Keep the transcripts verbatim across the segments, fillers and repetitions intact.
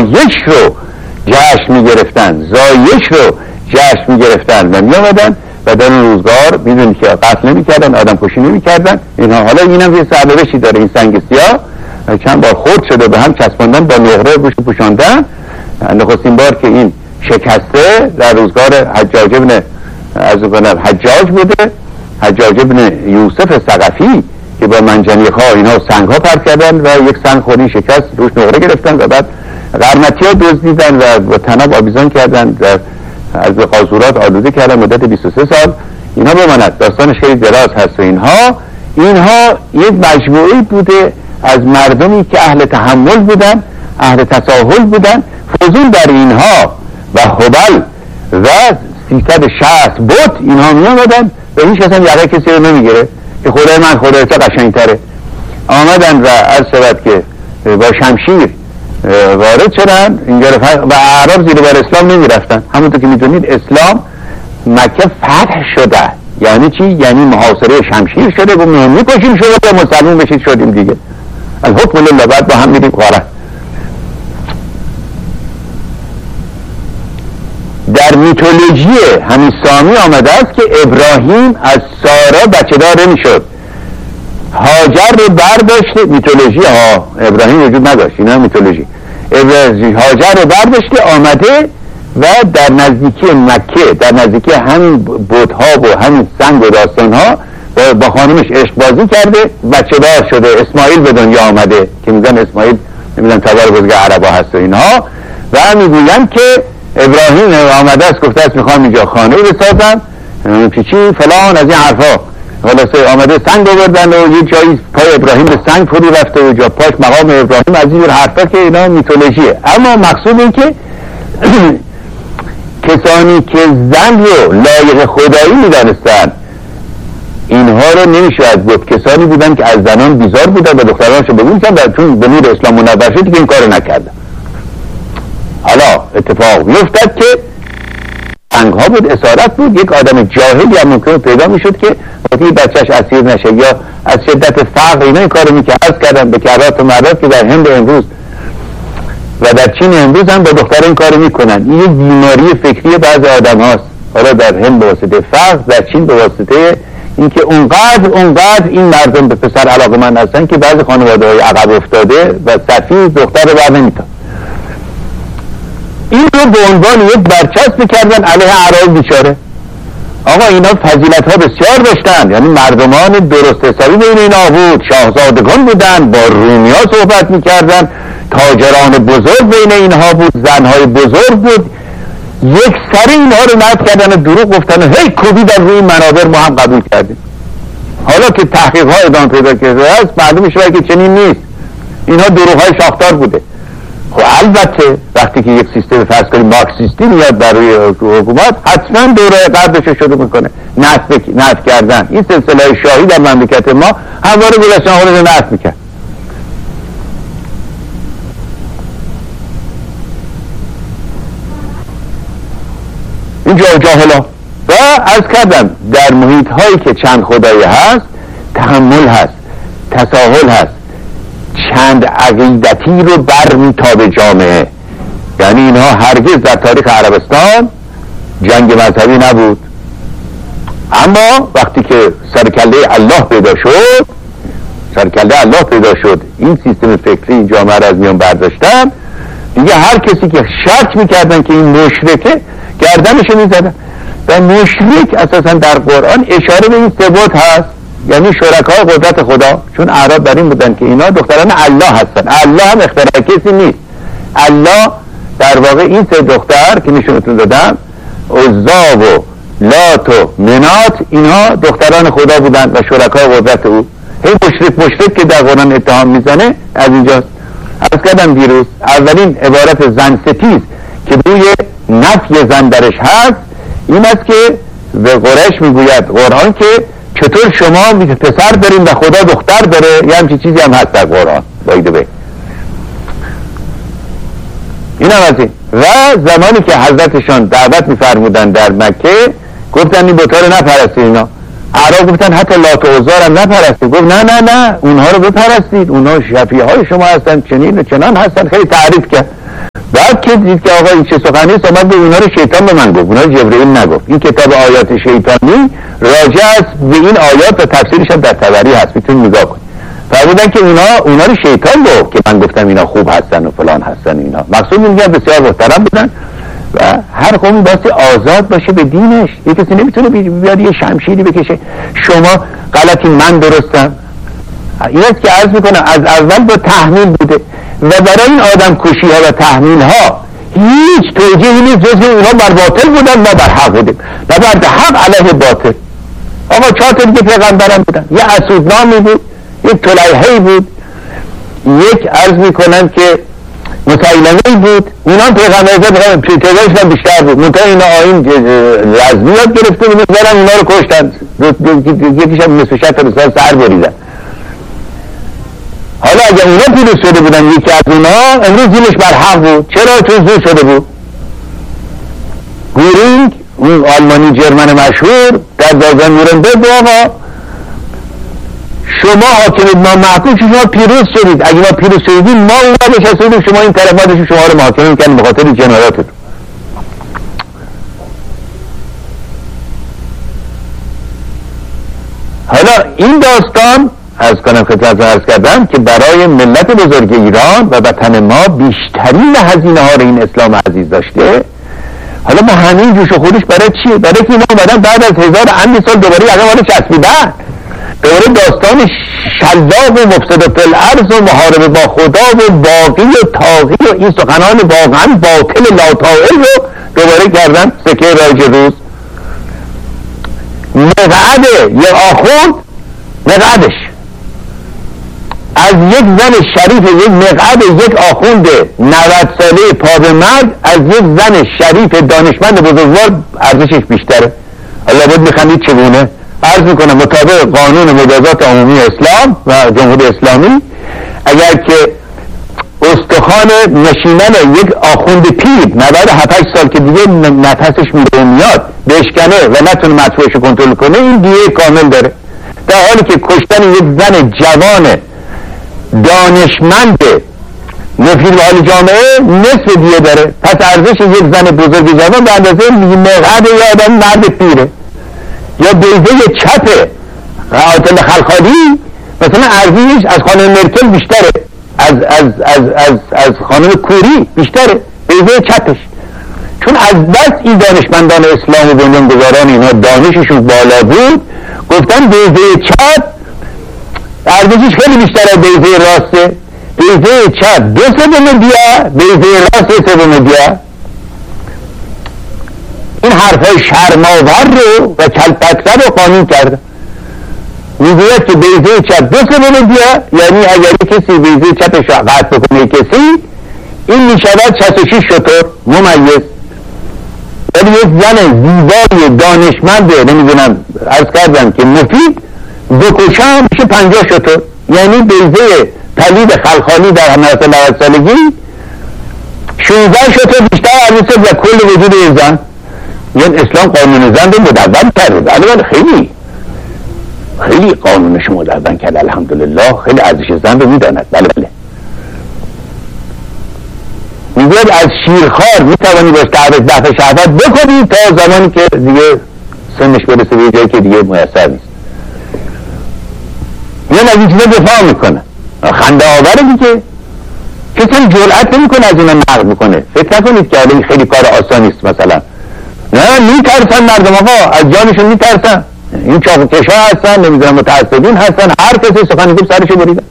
زایش رو جشن میگرفتن زایش رو جشن میگرفتن و میامدن و در اون روزگار میدونید که قتل نمیکردن، آدم کشی نمیکردن اینها. حالا اینم یه سرنوشتی داره، این سنگ سیاه چند بار خرد شده به هم چسباندن با مهره روش پوشاندن. نخستین بار که این شکسته در روزگار حجاج ابن از کنم حجاج بوده، حجاج ابن یوسف ثقفی که با منجنیق ها اینا سنگ ها پر کردن و یک سنگ خونی شکست روش نقره گرفتن و بعد قرمطی ها دزدیدن و با تناب آویزان کردن و از قاذورات آلوده کردن مدت بیست و سه سال. اینا بماند، داستانش خیلی دراز هست. و اینها اینها یک مجموعی بوده از مردمی که اهل تحمل بودن، اهل تساهل بودن. فضول در اینها و هبل و سیصد و شصت بت اینها می آمدن و هیچ کس هم یقه کسی رو نمیگیره که خدای من خدای تو قشنگتره. آمدن و عرض شود که با شمشیر وارد شدن اینجا و اعراب زیر بار اسلام نمی رفتن. همونطور که میدونید اسلام مکه فتح شده یعنی چی؟ یعنی محاصره شمشیر شده و می کشیم شده و مسلمون بشید شدیم دیگه. الحکم لله، بعد با هم میریم قاره. در میتولوژی همین سامی آمده است که ابراهیم از سارا بچه دار نمیشد، هاجر رو برداشته. میتولوژی ها ابراهیم وجود نداشت، اینا میتولوژی. هاجر رو برداشته آمده و در نزدیکی مکه، در نزدیکی همین بت‌ها و همین سنگ و داستان ها با خانمش عشق بازی کرده، بچه دار شده، اسماعیل به دنیا آمده که میگن اسماعیل نمیدونم تبار بزرگ عربا هست و اینها. و میگویند که ابراهیم آمده است گفته است میخوام اینجا خانه بسازم پیچی فلان از این حرفا. خلاصه آمده سنگ آوردن و یه جایی پای ابراهیم به سنگ فرو رفته و جا پاش مقام ابراهیم، از این حرفا که اینا میتولوژیه. اما مقصود این که کسانی که زن رو لایق خدایی میدانستن اینها رو نمیشود بود. کسانی بودن که از زنان بیزار بودن و دخترانشو بگون کردن و چون به نور اسلام منور شد که این کارو نکردن. حالا اتفاق میفتد که سنگ ها بود، اسارت بود. یک آدم جاهلی هم ممکنه پیدا میشد که وقتی بچهش اسیر نشه یا از شدت فقر اینا این کارو میکرد. از کردن به کرات و مرات که در هند امروز و در چین امروز هم با دختر این کارو میکنن. این یک بیماری فکری بعض آدم هاست. حالا در هند به واسطه فقر، در چین به واسطه اینکه اونقدر اونقدر این مردم به پسر علاقه‌مند هستن که بعضی خانواده‌های عقب افتاده و سفیه دختر رو بر نمیتن. این رو به عنوان یک برچسب میکردن علیه اعراب بیچاره. آقا اینا فضیلت ها بسیار داشتن، یعنی مردمان درست حسابی بین اینا بود، شاهزادگان بودن، با رومیا صحبت میکردن، تاجران بزرگ بین اینها بود، زنهای بزرگ بود. یک سری اینها رو نقد کردن و دروغ گفتن و هی کوبی در روی منابر ما هم قبول کردیم. حالا که تحقیق ها ادامه پیدا کرده است معلوم میشه که چنین نیست. اینها دروغ های شاختار بوده. خب البته وقتی که یک سیستم فرض کنیم مارکسیستی میاد در روی حکومت حتما دوره قبلش شروع میکنه نفت نفت کردن. این سلسله شاهی در مملکت ما همواره گلستان ها رو نفت میکرد. اینجا جاهلا و از کردم در محیط هایی که چند خدایی هست تحمل هست، تساهل هست، چند عقیدتی رو بر میتابه جامعه. یعنی اینها هرگز در تاریخ عربستان جنگ مذهبی نبود، اما وقتی که سرکله الله پیدا شد سرکله الله پیدا شد این سیستم فکری این جامعه را از میان برداشتن دیگه. هر کسی که شک میکردن که این مشرکه گردنشو میزدن. و مشرک اساسا در قرآن اشاره به این ثبات هست، یعنی شرکای قدرت خدا. چون اعراب بر این بودن که اینا دختران الله هستن. الله هم اختراع کسی نیست. الله در واقع این سه دختر که نشونتون دادم، عزا و لات و منات، اینها دختران خدا بودن و شرکای قدرت او. هی مشرک مشرک که در قرآن اتهام میزنه از اینجاست. از کردم دیروز اولین عبارت زن ستیز که روی نفی زن درش هست این است که به قریش میگوید قرآن که چطور شما پسر دارین و خدا دختر داره. یه همچی چیزی هم هست در قرآن. بایده به این هم از این. و زمانی که حضرتشان دعوت میفرمودن در مکه گفتن این بطار نپرستید. اینا اعراب گفتن حتی لات و عزا هم نپرستید. گفت نه نه نه اونها رو بپرستید، اونها شفیع های شما هستن، چنین و چنان هستن. خیلی تعریف کرد. بعد که دید که آقا این چه سخنی است، آمد به اونا رو شیطان به من گفت، اونا رو جبرئیل نگفت. این کتاب آیات شیطانی راجع است به این آیات و تفسیرش هم در طبری هست، میتونید نگاه کنید. فرمودن که اونا اونا رو شیطان گفت که من گفتم اینا خوب هستن و فلان هستن. اینا مقصود میگن بسیار محترم بودن و هر قومی باسه آزاد باشه به دینش. یک کسی نمیتونه بیاد یه شمشیری بکشه شما غلطی من درستم. این است که عرض میکنم از اول با تحمیل بوده و برای این آدم کشی ها و تحمیل ها هیچ توجیهی نیست جز اونا بر باطل بودن ما بر حق بودیم و بر حق علیه باطل. آقا چهار تا دیگه پیغمبران بودن، یه اسودنامی بود، یک طلیحه‌ای بود، یک عرض میکنن که مسیلمه‌ای بود. اونا پیغمبر زد پیغمبرش هم بیشتر بود، منتها اینا آیین رزمی یاد گرفته بود بودن، اونا رو کشتن، یکیش هم نصف شد تا بسیار سر بریدن. حالا اگه اونا پیروز شده بودن یکی از اونا امروز دینش بر حق بود. چرا؟ چون زور شده بود. گورینگ اون آلمانی جرمن مشهور در دادگاه نورنبرگ بود آقا شما حاکمید ما محکوم شما پیروز شدید، اگه ما پیروز شدید ما اونا نشستید شما این طرفاتش شما رو محاکمه میکنید به خاطر جنایاتتون. حالا این داستان از کنم خدمتتون عرض کردم که برای ملت بزرگ ایران و وطن ما بیشترین هزینه ها رو این اسلام عزیز داشته. حالا ما همین جوش و خودش برای چیه؟ برای که اینا اومدن بعد از هزار اندی سال دوباره یقه ما رو چسبیدن، دوباره داستان شلاق و مفسد فی الارض و محاربه با خدا و باقی و طاغی و این سخنان واقعا باطل لاطائل رو دوباره کردن سکه رایج روز. مقعد یه آخوند مقعدش از یک زن شریف، یک مقعد یک آخوند نود ساله پا به مرگ از یک زن شریف دانشمند بزرگوار ارزشش بیشتره. الله بود میخندید چگونه؟ عرض میکنم مطابق قانون مجازات عمومی اسلام و جمهوری اسلامی اگر که استخوان نشیمن یک آخوند پیر نود و هفت سال که دیگه نفسش میره میاد بشکنه و نتونه مدفوعش کنترل کنه این دیگه کامل داره، در حالی که کشتن یک زن جوان دانشمند مفید به حال جامعه نصف دیگه داره. پس ارزش یک زن بزرگ جوان به اندازه مقعد یا آدم مرد پیره یا بیضه چپ آیت الله خلخالی مثلا ارزشش از خانم مرکل بیشتره، از از از از از خانم کوری بیشتره بیضه چپش، چون از بس این دانشمندان اسلام و بنیانگذاران اینا دانششون بالا بود گفتن بیضه چپ ارزشش خیلی بیشتر از بیضه راسته. بیضه چپ دو سوم دیا، بیضه راست سه سوم دیا. این حرفای شرم‌آور رو و کلپک‌زد رو قانون کرده. میگوید که بیضه چپ دو سوم دیا، یعنی اگر کسی بیضه چپش رو قطع بکنه کسی این میشود شصت و شش شتر ممیز. ولی یک زن زیبای دانشمند نمیدونم عرض کردم که مفید بکشم میشه پنجاه شتر، یعنی بیضه پلید خلخالی در مرحله نود سالگی شانزده شتر بیشتر ارزش و کل وجود این زن. یعنی اسلام قانون زن رو مدون کرده، البته خیلی خیلی قانونش مدون کرده الحمدلله، خیلی ارزش زن رو میداند. بله بله میگوید از شیرخوار میتوانی باش تعریف دفع شهوت بکنی تا زمانی که دیگه سنش برسه به جایی که دیگه میسر نیست. یه نگی چیزا دفاع میکنه خنده آوره دیگه، کسی جرأت نمیکنه از اینا نقد میکنه. فکر نکنید که این خیلی کار آسانی است. مثلا نه میترسن مردم آقا، از جانشون میترسن، این چاق کشا هستن نمیدونم متعصبین هستن، هر کسی سخنی گفت سرشو بریدن.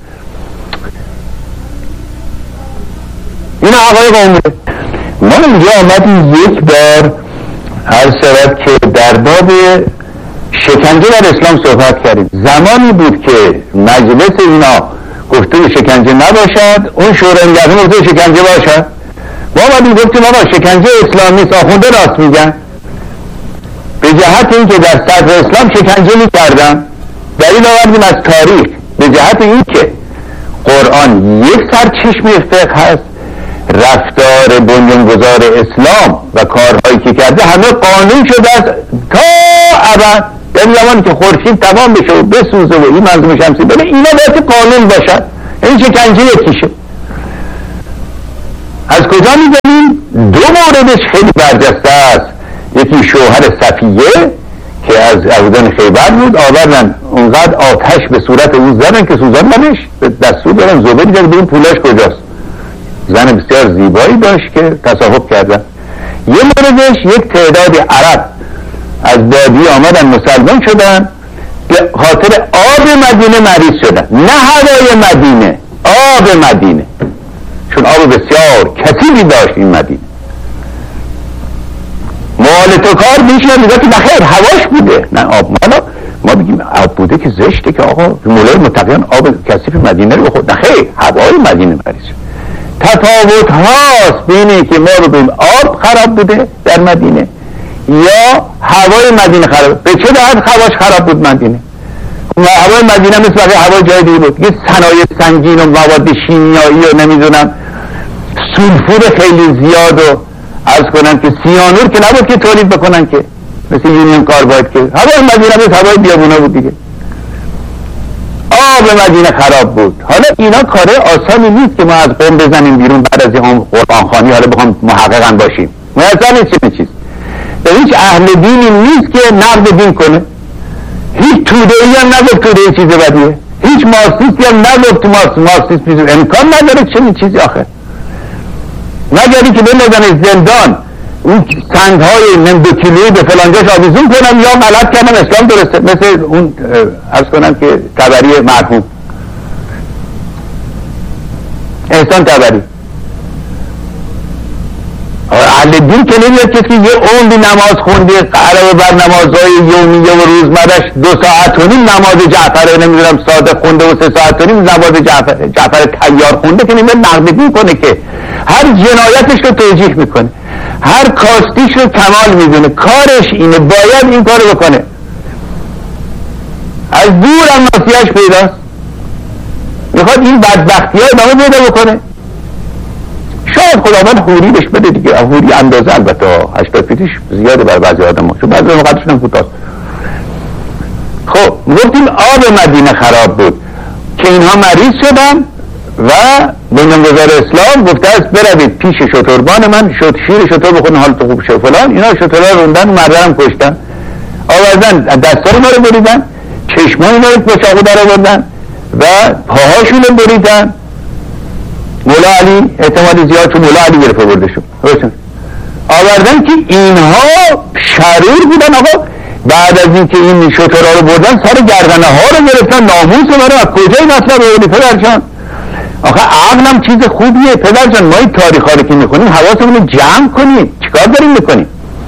این حقایق عمره. ما اینجا آمدیم یک بار عرض شود که در باب شکنجه در اسلام صحبت کردیم. زمانی بود که مجلس اینا گفته شکنجه نباشد، اون شورای نگهبان گفته شکنجه باشد. ما آمدیم گفتیم آقا شکنجه اسلامی است، آخونده راست میگن. به جهت این که در صدر اسلام شکنجه میکردن دلیل آوردیم از تاریخ، به جهت این که قرآن یک سرچشمه فقه هست، رفتار بنیانگذار اسلام و کارهایی که کرده همه قانون شده است تا ابد. در زمانی که خورشید تمام بشه و بسوزه و این منظومه شمسی بده اینا باید قانون باشد. این شکنجه یکیشه. از کجا میدونی؟ دو موردش خیلی برجسته است. یکی شوهر صفیه که از یهودان خیبر بود، آوردن اونقدر آتش به صورت او زدن که سوزاندنش، دستور دادن زبری داد ببین پولش کجاست. زن بسیار زیبایی داشت که تصاحب کردن. یه موردش یک تعداد عرب از بادی آمدن مسلمان شدن به خاطر آب مدینه مریض شدن، نه هوای مدینه، آب مدینه، چون آب بسیار کثیری داشت این مدینه. مال تو کار میشه میگه که بخیر هواش بوده، نه آب. مالا ما بگیم آب بوده که زشته که آقا مولای متقیان آب کثیف مدینه رو بخورد، نه خیر هوای مدینه مریض شد. تفاوت هاست بینی که ما رو بگیم آب خراب بوده در مدینه یا هوای مدینه خراب. به چه دهت هواش خراب بود مدینه؟ هوای مدینه مثل بقیه هوای جای دیگه بود، یه صنایع سنگین و مواد شیمیایی و نمیدونم سولفور خیلی زیاد و عرض کنن که سیانور که نبود که تولید بکنن که مثل یونیون کارباید که هوای مدینه مثل هوای بیابونه بود دیگه. آب مدینه خراب بود. حالا اینا کاره آسانی نیست که ما از قوم بزنیم بیرون بعد از هم قرآن خوانی حالا بخوام محققا باشیم. مثلا چه چیز به هیچ اهل دینی نیست که نقد دین کنه. هیچ توده ای هم نگفت توده ای چیز بدیه، هیچ مارکسیستی هم نگفت مارکسیسم امکان نداره چنین چیزی آخر، مگری که بندازن زندان اون سنگهای نم دو کیلویی به فلانجاش آویزون کنم یا غلط کردن اسلام درسته، مثل اون عرض کنم که تبری مرحوم احسان تبری. اهل دین که نمیاد کسی یه عمری نماز خونده علاوه بر نمازهای یومیه و روزمرش دو ساعت و نیم نماز جعفر نمیدونم صادق خونده و سه ساعت و نیم نماز جعفر جعفر طیار خونده که نمیاد نقد میکنه که هر جنایتش رو توجیه میکنه، هر کاستیش رو کمال میدونه، کارش اینه، باید این کارو بکنه. از دور هم ناسیهش پیداست، میخواد این بدبختی های ادامه پیدا بکنه. شاید خداوند حوری بهش بده دیگه، حوری اندازه البته هشتاد فیتش زیاده برای بعضی آدم ها، چون بعضی مقدرشون هم کوتاست. خب گفتیم آب مدینه خراب بود که اینها مریض شدن و بنیانگذار اسلام گفته است بروید پیش شتربان من شد شیر شتر بخورن حالت خوب شه فلان. اینا شترها رو روندن، مردم کشتن، آوردن دستا رو رو بریدن، چشمای ما رو با چاقو در آوردن و پاهاشون رو بریدن. مولا علی احتمال زیاد چون مولا علی گرفته برده شد آوردن که اینها شرور بودن. آقا بعد از اینکه این شترها رو بردن سر گردنه ها رو گرفتن، ناموس ما رو از کجای مطلب بودی پدر جان؟ آخه عقلم چیز خوبیه پدر جان، ما این تاریخ ها رو که میکنیم حواسمون رو جمع کنیم. چیکار داریم میکنیم؟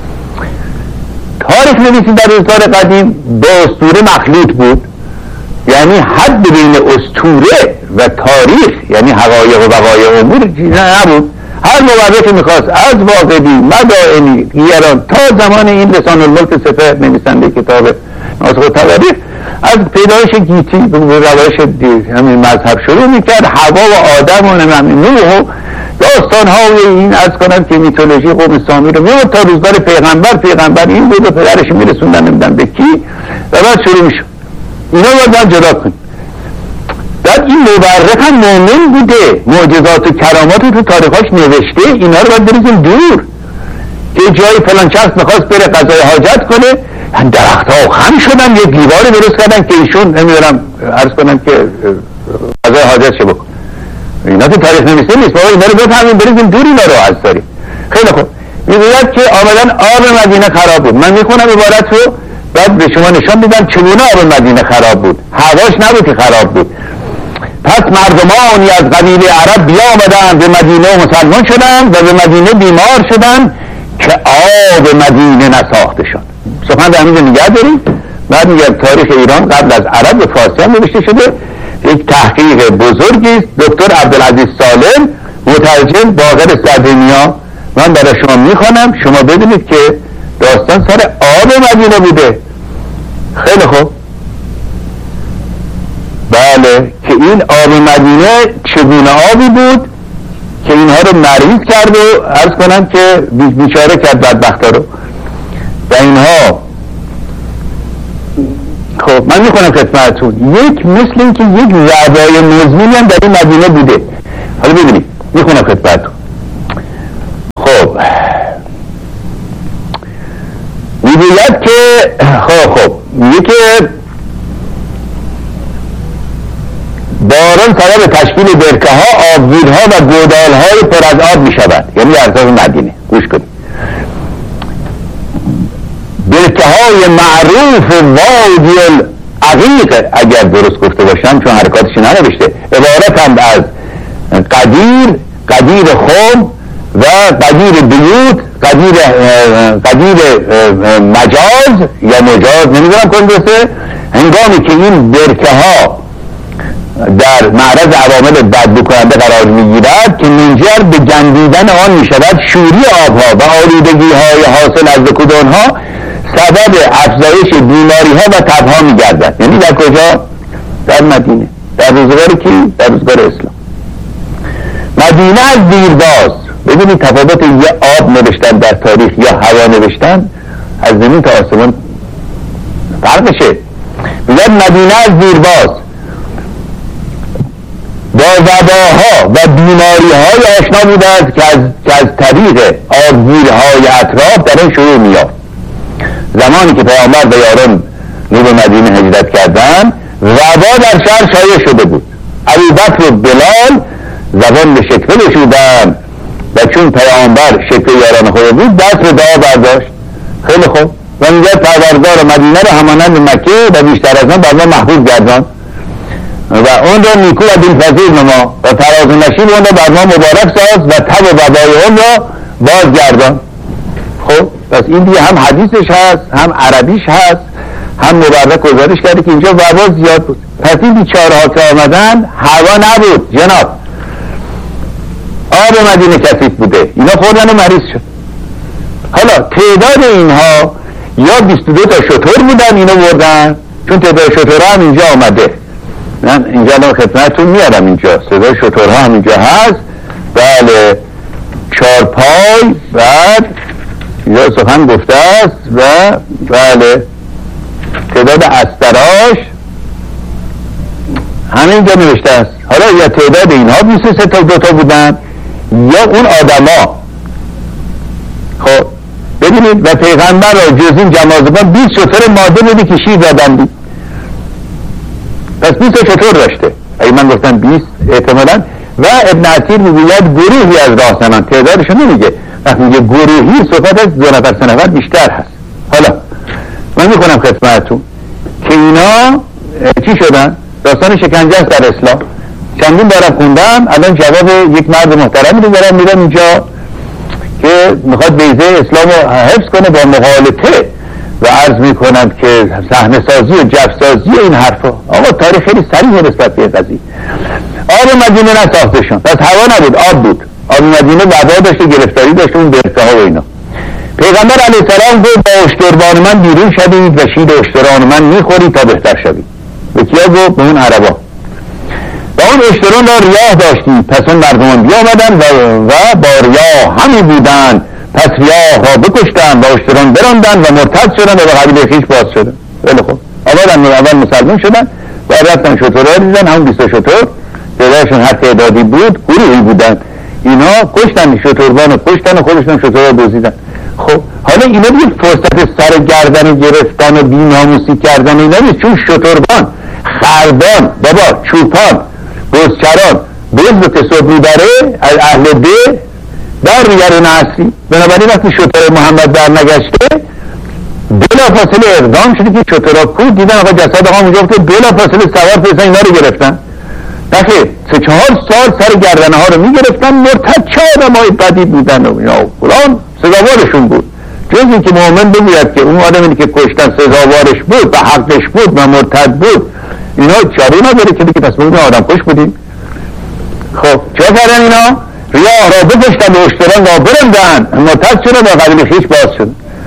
تاریخ نویسی در روزگار قدیم با اسطوره مخلوط بود، یعنی حد بین اسطوره و تاریخ یعنی حقایق و وقایع امور نبود. هر مورخی میخواست از واقعی مدائنی گیران تا زمان این رسان الملک سپهر نویسنده کتاب ناسخ التواریخ از پیدایش گیتی به روایش همین مذهب شروع میکرد، هوا و آدم و همین نوح و داستان ها و این از کنند که میتولوژی قوم سامی رو میاد تا روزگار پیغمبر پیغمبر این بود و پدرش میرسوندن نمیدن به کی و بعد شروع میشد. اینا باید جدا کنیم. بعد این مورخ هم مومن بوده، معجزات و کرامات رو تو تاریخاش نوشته، اینا رو باید بریزیم دور که جای فلان شخص میخواست بره قضای حاجت کنه، درخت ها خم شدن یک دیواری درست کردن که ایشون نمیدونم عرض کنن که قضای حاجت شه بکن. اینا تو تاریخ نویسه نیست، بابا اینا رو بفهمیم بریزیم دور اینا رو از داریم. خیلی خوب میگوید که آمدن آب مدینه خراب بود. من میخونم عبارت رو بعد به شما نشان میدم چگونه آب مدینه خراب بود. هواش نبود که خراب بود. پس مردمانی از قبیله عرب بیا آمدند به مدینه و مسلمان شدند و به مدینه بیمار شدند که آب مدینه نساخته شد. سخن در همینجا نگه داریم. بعد میگه تاریخ ایران قبل از عرب به فارسی هم نوشته شده، یک تحقیق بزرگی است. دکتر عبدالعزیز سالم مترجم باقر صدرنیا، من برای شما میخوانم شما ببینید که داستان سر آب مدینه بوده. خیلی خوب. بله که این آب مدینه چگونه آبی بود که اینها رو مریض کرد و عرض کنم که بیچاره کرد بدبختا رو و اینها. خب من میکنم خدمتتون یک مثل این که یک وبای مزمنی هم در این مدینه بوده. حالا ببینید میکنم خدمتتون. خب میگوید که خب خب میگه که باران سبب تشکیل برکه ها، آبگیرها و گودال های پر از آب می شود، یعنی اطراف مدینه. گوش کنید، برکه های معروف وادی العقیق، اگر درست گفته باشم چون حرکاتش ننوشته، عبارتند از قدیر، قدیر خم و قدیر بیوت، قدیر قدیر مجاز یا مجاز، نمیدونم کن درسته. هنگامی که این برکه ها در معرض عوامل بدبو کننده قرار میگیرد که منجر به گندیدن آن میشود، شوری آبها و آلودگی های حاصل از رکود آنها سبب افزایش بیماری ها و تبها میگردد. یعنی در کجا؟ در مدینه، در روزگار کی؟ در روزگار اسلام. مدینه از دیرباز، ببینید تفاوت یه آب نوشتن در تاریخ یا هوا نوشتن از زمین تا آسمان فرقشه. میگه مدینه از دیرباز با وباها و بیماری های آشنا بوده است که از, که از طریق آبگیرهای اطراف در این شروع میاد. زمانی که پیامبر و یاران رو به مدینه هجرت کردن، وبا در شهر شایع شده بود. ابوبکر و بلال زبان به شکوه بشودن و چون پیامبر شکوه یاران خود بود دست به دعا برداشت. خیلی خوب، و میگه پروردگار مدینه رو همانند مکه و بیشتر از آن بر ما محبوب گردان و اون رو نیکو و دلپذیر نما و فراز و نشیب اون رو بر ما مبارک ساز و تب و وبای اون رو بازگردان. خب پس این دیگه هم حدیثش هست، هم عربیش هست، هم مبارک گزارش کرده که اینجا وبا زیاد بود. پس این بیچاره‌ها که آمدن هوا نبود جناب، آب مدینه کثیف بوده، اینا خوردن و مریض شد. حالا تعداد اینها یا بیست و دو تا شتر بودن اینو بردن، چون تعداد شترها هم اینجا آمده، من اینجا الان خدمتتون میارم، اینجا صدای شترها هم اینجا هست. بله، چهار پای، بعد یا سخن گفته است و بله تعداد استراش همینجا نوشته است. حالا یا تعداد اینها بیست و سه تا دو تا بودن یا اون آدما. خب ببینید، و پیغمبر را جز این جمازگان بیست شتر ماده بودی که شیر دادن بود، پس بیست شتر داشته. اگه من گفتم بیست احتمالاً. و ابن عطیر میگوید گروهی از راهزنان، تعدادشون نمیگه، وقتی میگه گروهی صحبت از دو نفر سه نفر بیشتر هست. حالا من میکنم خدمتتون که اینا چی شدن؟ داستان شکنجه است در اسلام. چندین بارم خوندم، الان جواب یک مرد محترمی رو دارم میدم اینجا که میخواد بیضه اسلام رو حفظ کنه با مغالطه و عرض میکنم که صحنه سازی و جف سازی این حرفا. آقا تاریخ خیلی صریحه نسبت به قضیه. آب مدینه نساختشون، پس هوا نبود، آب بود. آب مدینه وبا داشته، گرفتاری داشته، اون برکه ها و اینا. پیغمبر علیه السلام گفت با اشتربان من بیرون شدید و شیر اشتران من میخورید تا بهتر شدید. به کیا گفت؟ به اون عربا. و اون اشتران را ریاه داشتید، پس اون مردمان بیامدن و, و با ریاه همی بودن، پس ریاه را بکشتن و اشتران براندن و مرتد شدن و به قبیله خویش باز شدن. خیلی خوب، اول اول مسلمان شدن و رفتن شترها دیدن، همون بیست شتر تعدادشون هر تعدادی بود، گروهی بودن. اینا کشتن شتربان، کشتن و خودشون شترها دزدیدن. خب حالا اینا دیگه فرصت سر گردن گرفتن و بی‌ناموسی کردن اینا نیست، چون شتربان، خردان، بابا چوپان، بزچران، بز که صبح میبره از اهل ده در ریگر نصری. بنابراین وقتی شتر محمد در نگشته بلا فاصله اقدام شده که شترها کود دیدن آقا جسد آقا اونجا که بلا فاصله سوار پیسن اینا رو گرفتن. نخیر، سه چهار سال سر گردنه ها رو میگرفتن. مرتد چه آدم های بدی بودن و اینا فلان سزاوارشون بود. جز این که مومن بگوید که اون آدمی که کشتن سزاوارش بود و حقش بود و مرتد بود، اینا چاره نداره که دیگه پس بودن آدم کش بودیم. خب چه کردن اینا؟ ریاه را بکشتن و اشتران را برندن، مرتد شدن و قبیله خویش باز شد.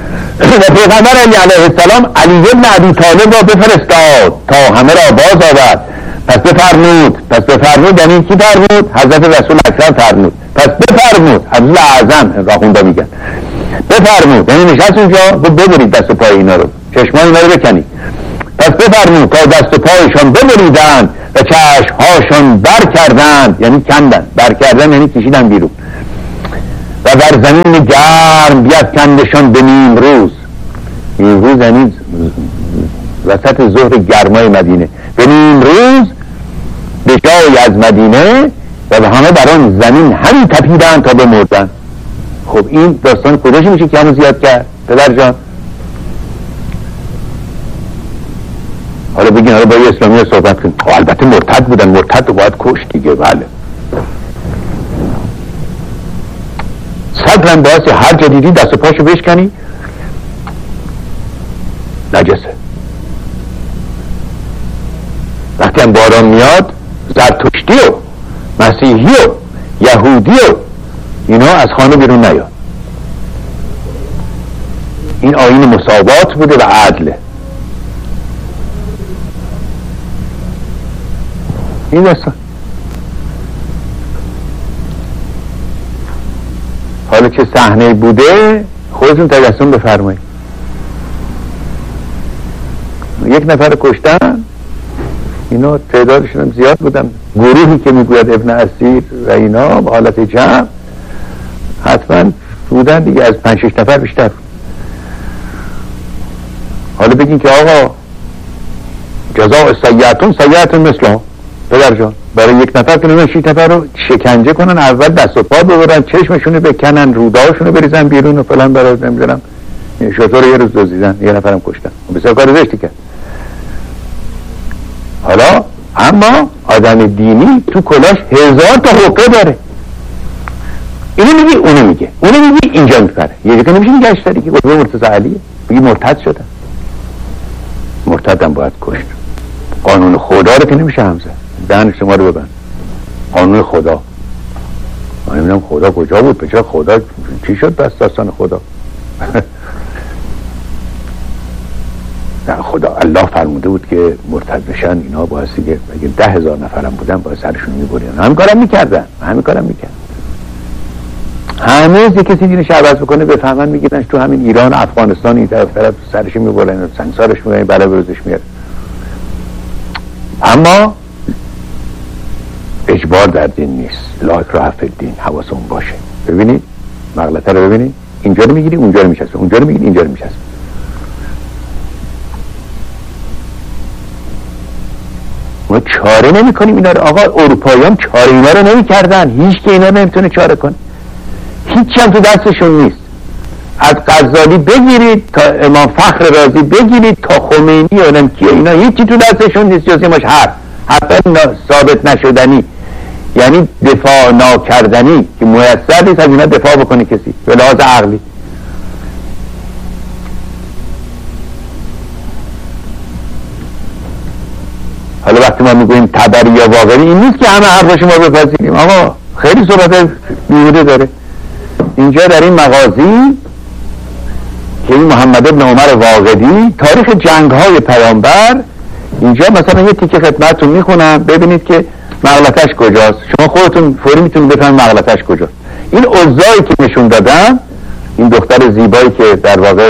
و پیغمبر علیه السلام علی بن ابی طالب را بفرستاد تا همه را باز آورد. پس بفرمود، پس بفرمود یعنی کی فرمود؟ حضرت رسول اکرم فرمود. پس بفرمود، حضرت اعظم راخونده میگن بفرمود، یعنی نشست اونجا ببرید دست و پای اینا رو، چشمان اینا رو بکنید. پس بفرمود تا دست و پایشان ببریدند و چشمهاشان بر کردند، یعنی کندن، بر کردن یعنی کشیدن بیرون، و بر زمین گرم بیفکندشان به نیم روز. این روز یعنی وسط ظهر گرمای مدینه، به نیم روز به جای از مدینه و به همه بران زمین همین تپیدن تا بمردن. خب این داستان کجاش میشه که همون زیاد کرد پدر جان؟ حالا بگین حالا با یه اسلامی رو صحبت کنیم، البته مرتد بودن، مرتد رو باید کشت دیگه. بله صدرن باعث هر جدیدی دست و پاشو بشکنی نجسه. وقتی هم باران میاد زرتشتی و مسیحی و یهودی و اینا از خانه بیرون نیاد. این آیین مساوات بوده و عدله. این داستان حالا چه صحنه بوده خودتون تجسم بفرمایید. یک نفر کشتن، اینا تعدادشون هم زیاد بودن، گروهی که میگوید ابن اسیر و اینا به حالت جمع حتما بودن دیگه، از پنج شش نفر بیشتر. حالا بگین که آقا جزاء سیئتون سیئتون مثلها، پدر جان برای یک نفر که نمیدن شیش نفر رو شکنجه کنن، اول دست و پا ببرن، چشمشونو بکنن، روداشونو بریزن بیرون و فلان، برای نمیدونم شطور یه روز دزدیدن، یه نفرم کشتن، بسیار کار زشتی کرد. حالا اما آدم دینی تو کلاش هزار تا حقه داره، اینو میگی اونو میگه، اونو میگی اینجا میپره، یه جگه نمیشه میگه اشتری که قضبه مرتضی علیه، میگی مرتد شدن. مرتدم باید کشت. قانون خدا رو که نمیشه همزه، دهن شما رو ببند. قانون خدا، من نمیدونم خدا کجا بود، به جای خدا چی شد بس داستان خدا؟ نه خدا الله فرموده بود که مرتد بشن اینا باید دیگه، اگه ده هزار نفرم بودن باید سرشون میبرین. همین کارم میکردن، همین کارم میکردن. هنوز یه کسی دینش عوض بکنه بفهمن میگیرنش تو همین ایران و افغانستان، این طرف طرف سرش میبرن و سنگسارش میبرن، بلا بروزش میاد. اما اجبار در دین نیست، لا اکراه فی الدین، حواسمون باشه. ببینید مغلطه رو ببینید، اینجا رو میگیری اونجا رو میچسبه، اونجا رو میگیری اینجا رو میچسبه. ما چاره نمی کنیم اینا رو. آقا اروپاییان چاره اینا رو نمی کردن، هیچ که اینا نمیتونه چاره کنه، هیچ هم تو دستشون نیست. از غزالی بگیرید تا امام فخر رازی بگیرید تا خمینی و نمکیه، اینا هیچی تو دستشون نیست جز ماش حرف، حرف ثابت نشدنی، یعنی دفاع ناکردنی که میسر نیست از اینا دفاع بکنه کسی به لحاظ عقلی. حالا وقتی ما میگویم تبری یا واقعی، این نیست که همه حرف شما بپذیریم. آقا خیلی صورت بیهوده داره. اینجا در این مغازی که این محمد ابن عمر واقدی تاریخ جنگ های پیامبر، اینجا مثلا یه تیکه خدمتتون میخونم ببینید که مغلطش کجاست، شما خودتون فوری میتونید بفهمید مغلطش کجاست. این اوضاعی که نشون دادم، این دختر زیبایی که در واقع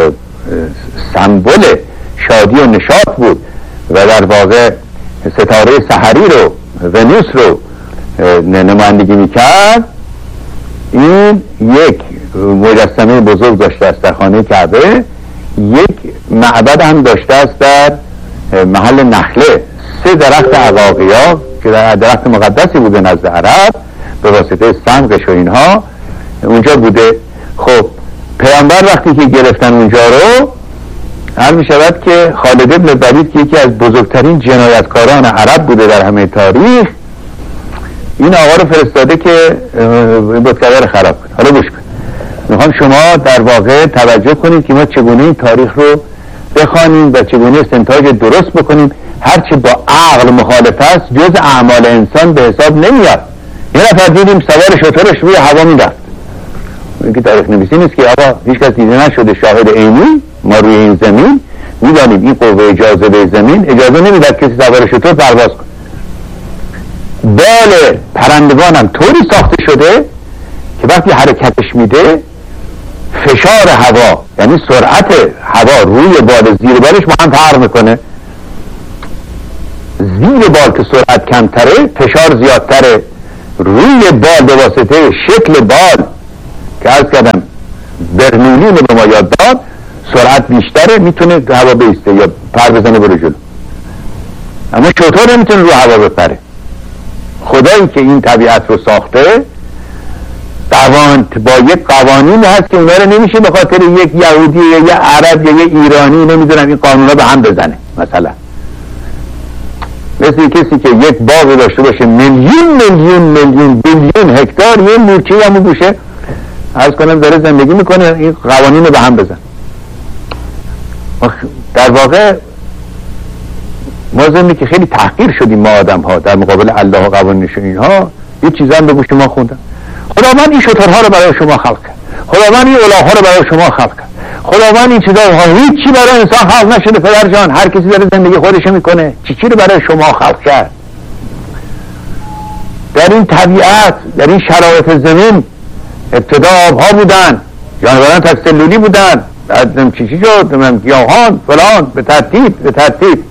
سمبل شادی و نشاط بود و در واقع ستاره سحری رو، ونوس رو نمایندگی میکرد، این یک مجسمه بزرگ داشته است در خانه کعبه، یک معبد هم داشته است در محل نخله، سه درخت عقاقیا که در درخت مقدسی بوده نزد عرب به واسطه سمقش و اینها اونجا بوده. خب پیامبر وقتی که گرفتن اونجا رو، عرض می شود که خالد ابن ولید که یکی از بزرگترین جنایتکاران عرب بوده در همه تاریخ، این آقا رو فرستاده که بتکده رو خراب کنه. حالا گوش کن، میخوام شما در واقع توجه کنید که ما چگونه این تاریخ رو بخوانیم و چگونه استنتاج درست بکنیم. هرچه با عقل مخالف است جز اعمال انسان به حساب نمیاد. یه نفر دیدیم سوار شترش روی هوا میرفت، این که تاریخ نویسی نیست که آقا هیچ کس دیده نشده، شاهد عینی ما روی این زمین میدانیم این قوه اجازه به زمین اجازه نمیداد کسی سوار شتر پرواز کنه. بال پرندگان هم طوری ساخته شده که وقتی حرکتش میده فشار هوا، یعنی سرعت هوا روی بال زیر بالش با هم فرق میکنه. زیر بال که سرعت کمتره فشار زیادتره، روی بال به واسطه شکل بال که عرض کردم برنولین به ما یاد داد سرعت بیشتره میتونه هوا بیسته یا پر بزنه بره جلو، اما شتر نمیتونه رو هوا بپره. خدایی که این طبیعت رو ساخته قوان با یک قوانین هست که اونا رو نمیشه به خاطر یک یهودی یا یک عرب یا یک ایرانی نمیدونم این قانونا به هم بزنه. مثلا مثل کسی که یک باغ داشته باشه میلیون میلیون میلیون بیلیون هکتار، یه مورچه همو گوشه عرض کنم داره زندگی میکنه، این قوانین رو به هم بزن. در واقع ما زمینی که خیلی تحقیر شدیم ما آدم ها در مقابل الله و قوانینش اینها. یه چیزا هم به گوش ما خوندن، خداوند این شترها رو برای شما خلق کرد، خداوند این الاغ‌ها رو برای شما خلق کرد، خداوند این چیزا ها هیچی برای انسان خلق نشده پدر جان، هر کسی داره زندگی خودش میکنه، چی چی رو برای شما خلق کرد؟ در این طبیعت، در این شرایط زمین ابتدا آبها بودن، جانوران تکسلولی بودن، بعد چی چی شد، گیاهان فلان، به ترتیب به ترتیب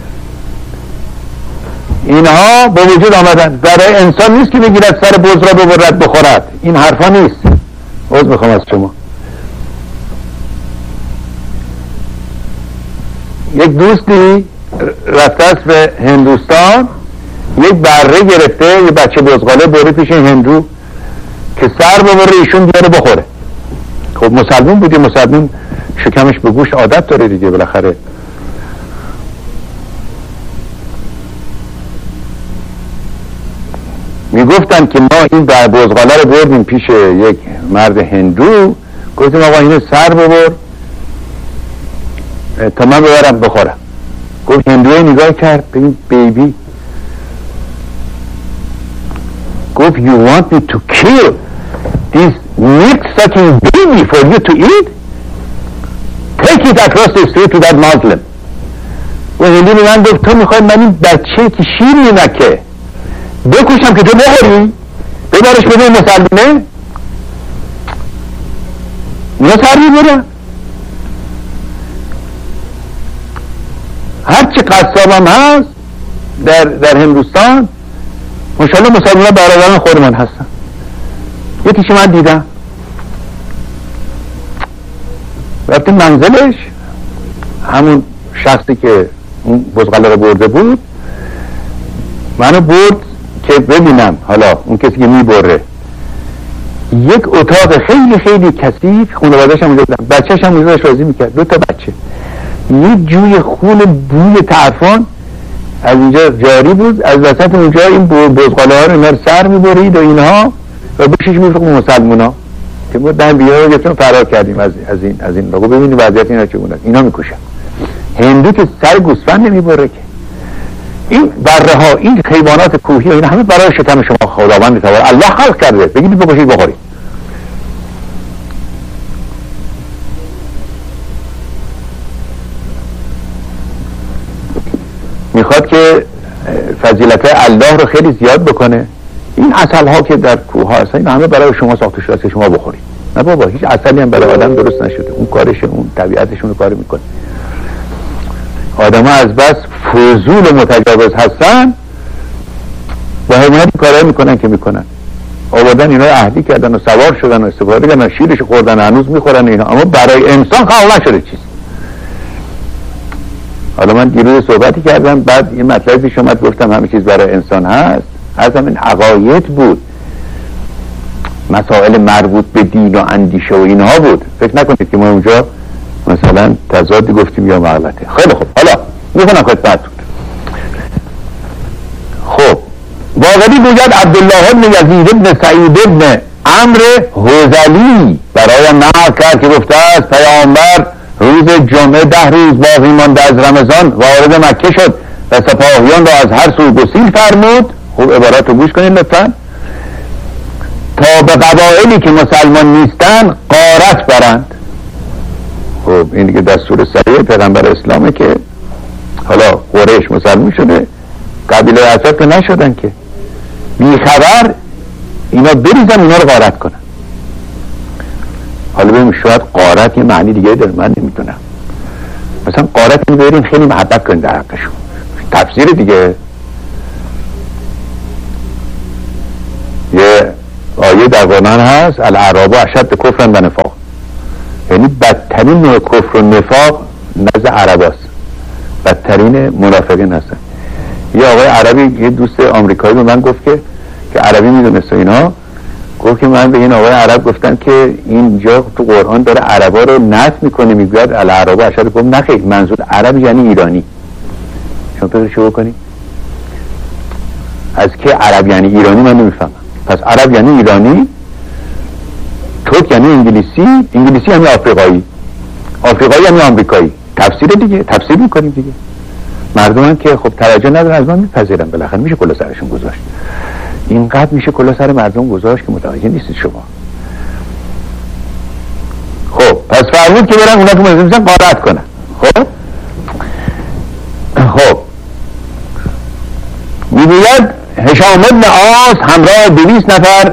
اینها به وجود آمدن. برای انسان نیست که بگیرد سر بز را ببرد بخورد، این حرفا نیست. عذر میخوام از شما. یک دوستی رفته است به هندوستان، یک بره گرفته، یه بچه بزغاله بره پیش این هندو که سر ببره ایشون بیاره بخوره. خب مسلمون بودی، مسلمون شکمش به گوش عادت داره دیگه بالاخره. میگفتن که ما این در بزغاله رو بردیم پیش یک مرد هندو، گفتیم آقا اینو سر ببر تا من ببرم بخورم. گفت هندوی نگاه کرد ببین بیبی، گفت you want me to kill this milk sucking baby for you to eat? take it across the street to that Muslim. و هندو به من گفت تو میخوای من این بچه که شیر میمکه بکشم که تو بخوری؟ ببرش بده مسلمه؟ اینا سر میبرن. هرچی قصاب هم هست در, در هندوستان ماشاءالله مسلمان برادران خودمان هستن. یکیشی من دیدم وقتی منزلش همون شخصی که اون بزغاله رو برده بود منو برد که ببینم حالا اون کسی که میبره. یک اتاق خیلی خیلی کثیف، خانواده‌اش هم اونجا بودن، بچه‌ش هم اونجا داشت بازی میکرد، دو تا بچه. یک جوی خون بوی تعفن از اینجا جاری بود، از وسط اونجا این بزغاله ها رو اینا رو سر میبرید و اینها و بشش میفرق مسلمونا که ما دن بیار رو گفتیم فرار کردیم از از این از این بگو ببینید وضعیت اینا چگونه است. اینا میکشن. هندو که سر گوسفند نمیبره که. این بره ها، این حیوانات کوهی اینا همه برای شکم شما خداوند تعالی الله خلق کرده، بگید بکشید بخورید. میخواد که فضیلت الله رو خیلی زیاد بکنه. این عسل ها که در کوه ها هستن این همه برای شما ساخته شده است که شما بخورید. نه بابا هیچ عسلی هم برای آدم درست نشده، اون کارش اون طبیعتشون رو کار میکنه. آدم ها از بس فضول و متجاوز هستن با حیوانات کارهایی میکنن که میکنن. آوردن اینا اهلی کردن و سوار شدن و استفاده کردن، شیرش خوردن، هنوز میخورن اینا، اما برای انسان خلق نشده چیز. حالا من دیروز صحبتی کردم، بعد یه مطلبی پیش اومد گفتم همه چیز برای انسان هست، از همین عقاید بود، مسائل مربوط به دین و اندیشه و اینها بود. فکر نکنید که ما اونجا مثلا تضادی گفتیم یا مغلطه. خیلی خوب، حالا میخونم خدمتتون. خب باقری گوید عبدالله ابن یزید ابن سعید ابن عمرو حذلی برای نقل کرد که گفته است پیامبر روز جمعه ده روز باقی مانده از رمضان وارد مکه شد و سپاهیان را از هر سو گسیل فرمود. خوب عبارات رو گوش کنید لطفا. تا به قبایلی که مسلمان نیستن غارت برند. خب این دیگه دستور صریح پیغمبر اسلامه که حالا قریش مسلمان شده، قبیله اطراف که نشدن که بیخبر اینا بریزن اینا رو غارت کنن. حالا ببینیم شاید غارت یه معنی دیگه داره، من نمیدونم. مثلا غارت این بریم خیلی محبت کنید در حقشون، تفسیر دیگه. یه آیه در قرآن هست الاعراب اشد کفرا و نفاق، یعنی بدترین همین نوع کفر و نفاق نزد عرب هست، بدترین منافقین هستن. یه آقای عربی، یه دوست آمریکایی به من گفت که که عربی میدونست و اینا، گفت که من به این آقای عرب گفتم که اینجا تو قرآن داره عربا رو نفی میکنه، میگوید العرب اشد. گفت نه خیر، منظور عرب یعنی ایرانی. شما پیدا شو بکنی از که عرب یعنی ایرانی من نمیفهمم. پس عرب یعنی ایرانی، ترک یعنی انگلیسی، انگلیسی یعنی آفریقایی، آفریقایی یعنی آمریکایی. تفسیر دیگه، تفسیر میکنیم دیگه. مردم هم که خب توجه ندارن از من میپذیرن، بالاخره میشه کلا سرشون گذاشت. اینقدر میشه کلا سر مردم گذاشت که متوجه نیستید شما. خب پس فرمود که برن اونا که مزید میشن قارت کنن. خب خب میگوید هشام ابن عاص همراه دویست نفر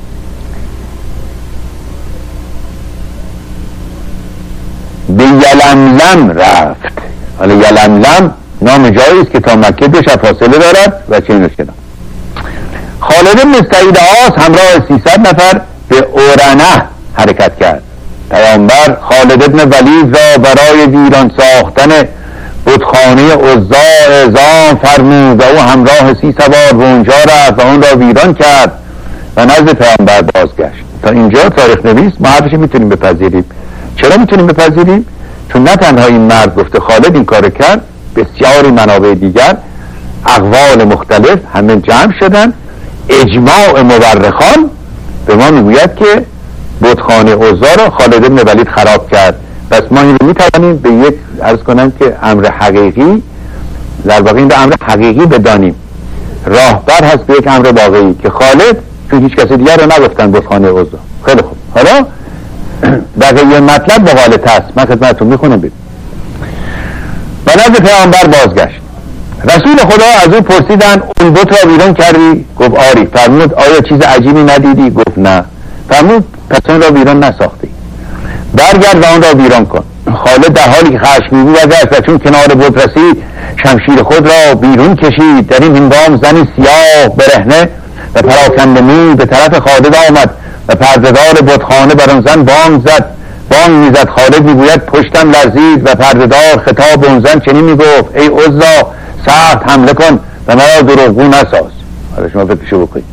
به یلملم رفت. حالا یلملم نام جایی است که تا مکه دو شب فاصله دارد و چه اینوش کنم. خالد بن سعید عاص همراه سیصد نفر به اورنه حرکت کرد. پیامبر خالد بن ولید را برای ویران ساختن بتخانه عزا اعزام فرمود و او همراه سی سوار به اونجا رفت و اون را ویران کرد و نزد پیامبر بازگشت. تا اینجا تاریخ نویس ما حرفش میتونیم بپذیریم. چرا میتونیم بپذیریم؟ چون نه تنها این مرد گفته خالد این کار کرد، بسیاری منابع دیگر اقوال مختلف همه جمع شدن. اجماع مورخان به ما میگوید که بتخانه عزا را خالد بن ولید خراب کرد. پس ما این رو میتوانیم به یک عرض کنم که امر حقیقی، در واقع این به امر حقیقی بدانیم. راهبر هست به یک امر واقعی که خالد، چون هیچ کسی دیگر رو نگفتن بتخانه عزا. خیلی خوب، حالا بقیه مطلب مغالطه است. من خدمتتون میخونم بید. و نزد پیامبر بازگشت. رسول خدا از او پرسیدن اون بت را ویران کردی؟ گفت آری. فرمود آیا چیز عجیبی ندیدی؟ گفت نه. فرمود پس اون را ویران نساختی، برگرد و اون را ویران کن. خالد در حالی که خشمگین بود و چون کنار بت رسید شمشیر خود را بیرون کشید. در این هنگام زنی سیاه برهنه و پراکنده موی به طرف خالد آمد و پردهدار بتخانه بر آن زن بانگ زد. بانگ میزد. خالد میگوید پشتم لرزید و پردهدار خطاب به اون زن چنین میگفت ای عزا سخت حمله کن و مرا دروغگو نساز. حالا شما فکرشو بکنید.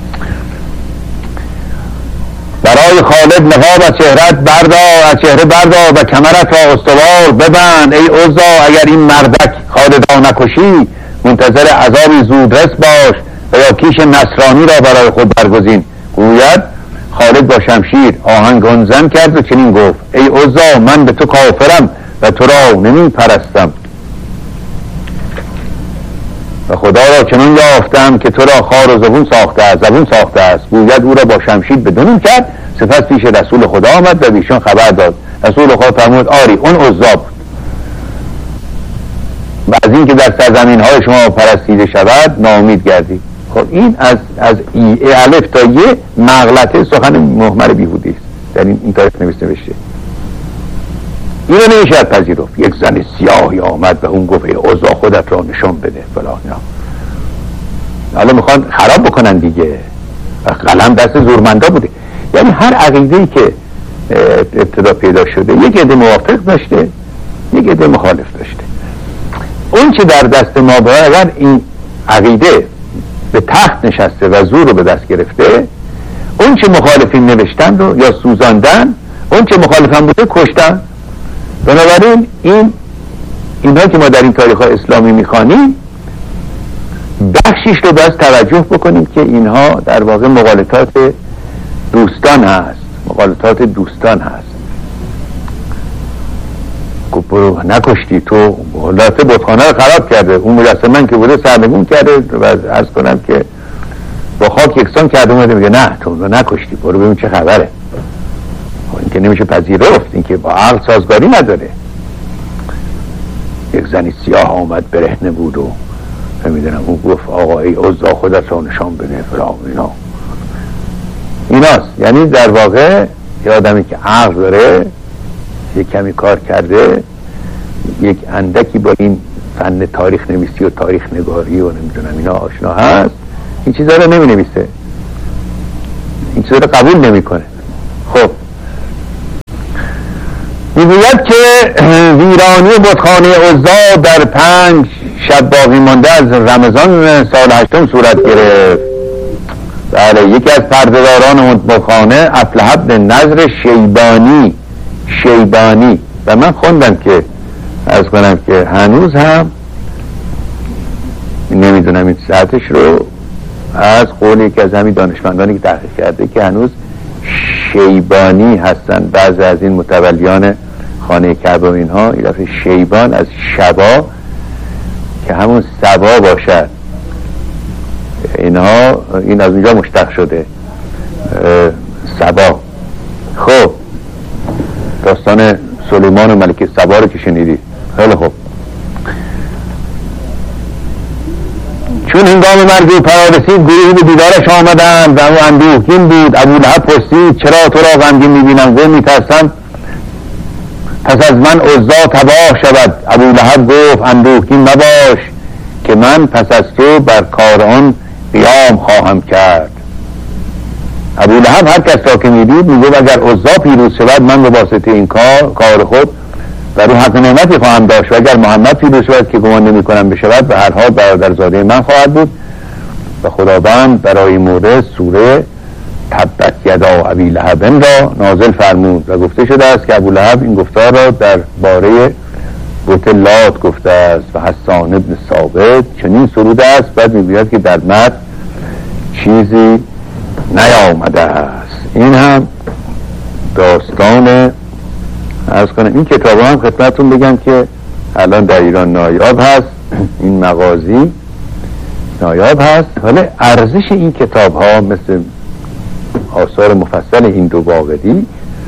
برای خالد نقاب از چهرت بردار، از چهره بردار و کمرت را استوار ببند. ای عزا اگر این مردک خالد را نکشی منتظر عذابی زودرس باش و یا کیش نصرانی را برای خود برگزین. گوید خالد با شمشیر آهنگ آن زن کرد و چنین گفت ای عزا من به تو کافرم و تو را نمی پرستم و خدا را چنان یافتم که تو را خار و زبون ساخته است زبون ساخته است. گوید او را با شمشیر بدونیم کرد. سپس پیش رسول خدا آمد و بیشون خبر داد. رسول خدا فرمود آری اون عزا بود و از این که در سرزمین های شما پرستیده شود ناامید گردید. خب این از از ای الف تا یه مغلطه سخن محمر بیهودی است در این, این تاریخ نویس نوشته. اینو نمیشه پذیرفت. یک زن سیاهی آمد و اون گفت ای عزا خودت را نشان بده فلان. حالا میخوان خراب بکنن دیگه و قلم دست زورمندا بوده. یعنی هر عقیده‌ای که ابتدا پیدا شده یک عده موافق داشته یک عده مخالف داشته. اون چه در دست ما باید اگر این عقیده به تخت نشسته و زور رو به دست گرفته، اون چه مخالفین نوشتن رو یا سوزاندن، اون چه مخالفن بوده کشتن. بنابراین این اینها که ما در این تاریخ اسلامی میخوانیم بخشیش رو باید توجه بکنیم که اینها در واقع مغالطات دوستان هست مغالطات دوستان هست. برو نکشتی تو حالت بتخانه رو خراب کرده، اون مجسمن که بوده سرنگون کرده و عرض کنم که با خاک یکسان کرده اومده میگه نه تو رو نکشتی برو ببین چه خبره. این که نمیشه پذیرفت، این که با عقل سازگاری نداره. یک زنی سیاه آمد برهنه بود و نمیدونم اون گفت آقا ای عزا خودت را نشان بده فلان اینا ایناست. یعنی در واقع یه آدمی که عقل داره یک کمی کار کرده یک اندکی با این فن تاریخ نویسی و تاریخ نگاری و نمیدونم اینا آشنا هست، این چیزا رو نمی نویسه، این چیزا رو قبول نمی کنه. خب میگوید که ویرانی بتخانه عزا در پنج شب باقی مانده از رمضان سال هشتم صورت گرفت. بله، یکی از پردهداران اون بتخانه افلح بن نضر شیبانی شیبانی و من خوندم که عرض کنم که هنوز هم نمیدونم این ساعتش رو از قول یکی از همین دانشمندانی که تحقیق کرده که هنوز شیبانی هستن بعضی از این متولیان خانه کعبه و اینها. این دفعه شیبان از شبا که همون سبا باشد، اینها این از اینجا مشتق شده سبا. خب داستان سلیمان و ملکه سبا رو که شنیدید. خیلی خوب. چون هنگام مرگ او فرا رسید گروهی به دیدارش آمدند و او اندوهگین بود. ابولهب پرسید چرا تو را غمگین میبینم؟ گفت میترسم پس از من عزا تباه شود. ابولهب گفت اندوهگین مباش که من پس از تو بر کار آن قیام خواهم کرد. ابولهب هر کس را که میدید میگفت اگر عزا پیروز شود من به واسطه این کار کار خود در او حق نعمتی خواهم داشت و اگر محمد پیروز شود که گمان نمی کنم بشود به هر حال برادرزاده من خواهد بود. و خداوند برای این مورد سوره تبت یدا ابی لهب را نازل فرمود و گفته شده است که ابولهب این گفتار را در باره بت لات گفته است و حسان ابن ثابت چنین سروده است. بعد میگوید که در متن چیزی نیامده است. این هم داستان عرض کنم. این کتاب هم خدمتتون بگم که الان در ایران نایاب هست، این مغازی نایاب هست. حالا ارزش این کتاب ها مثل آثار مفصل این دو باقری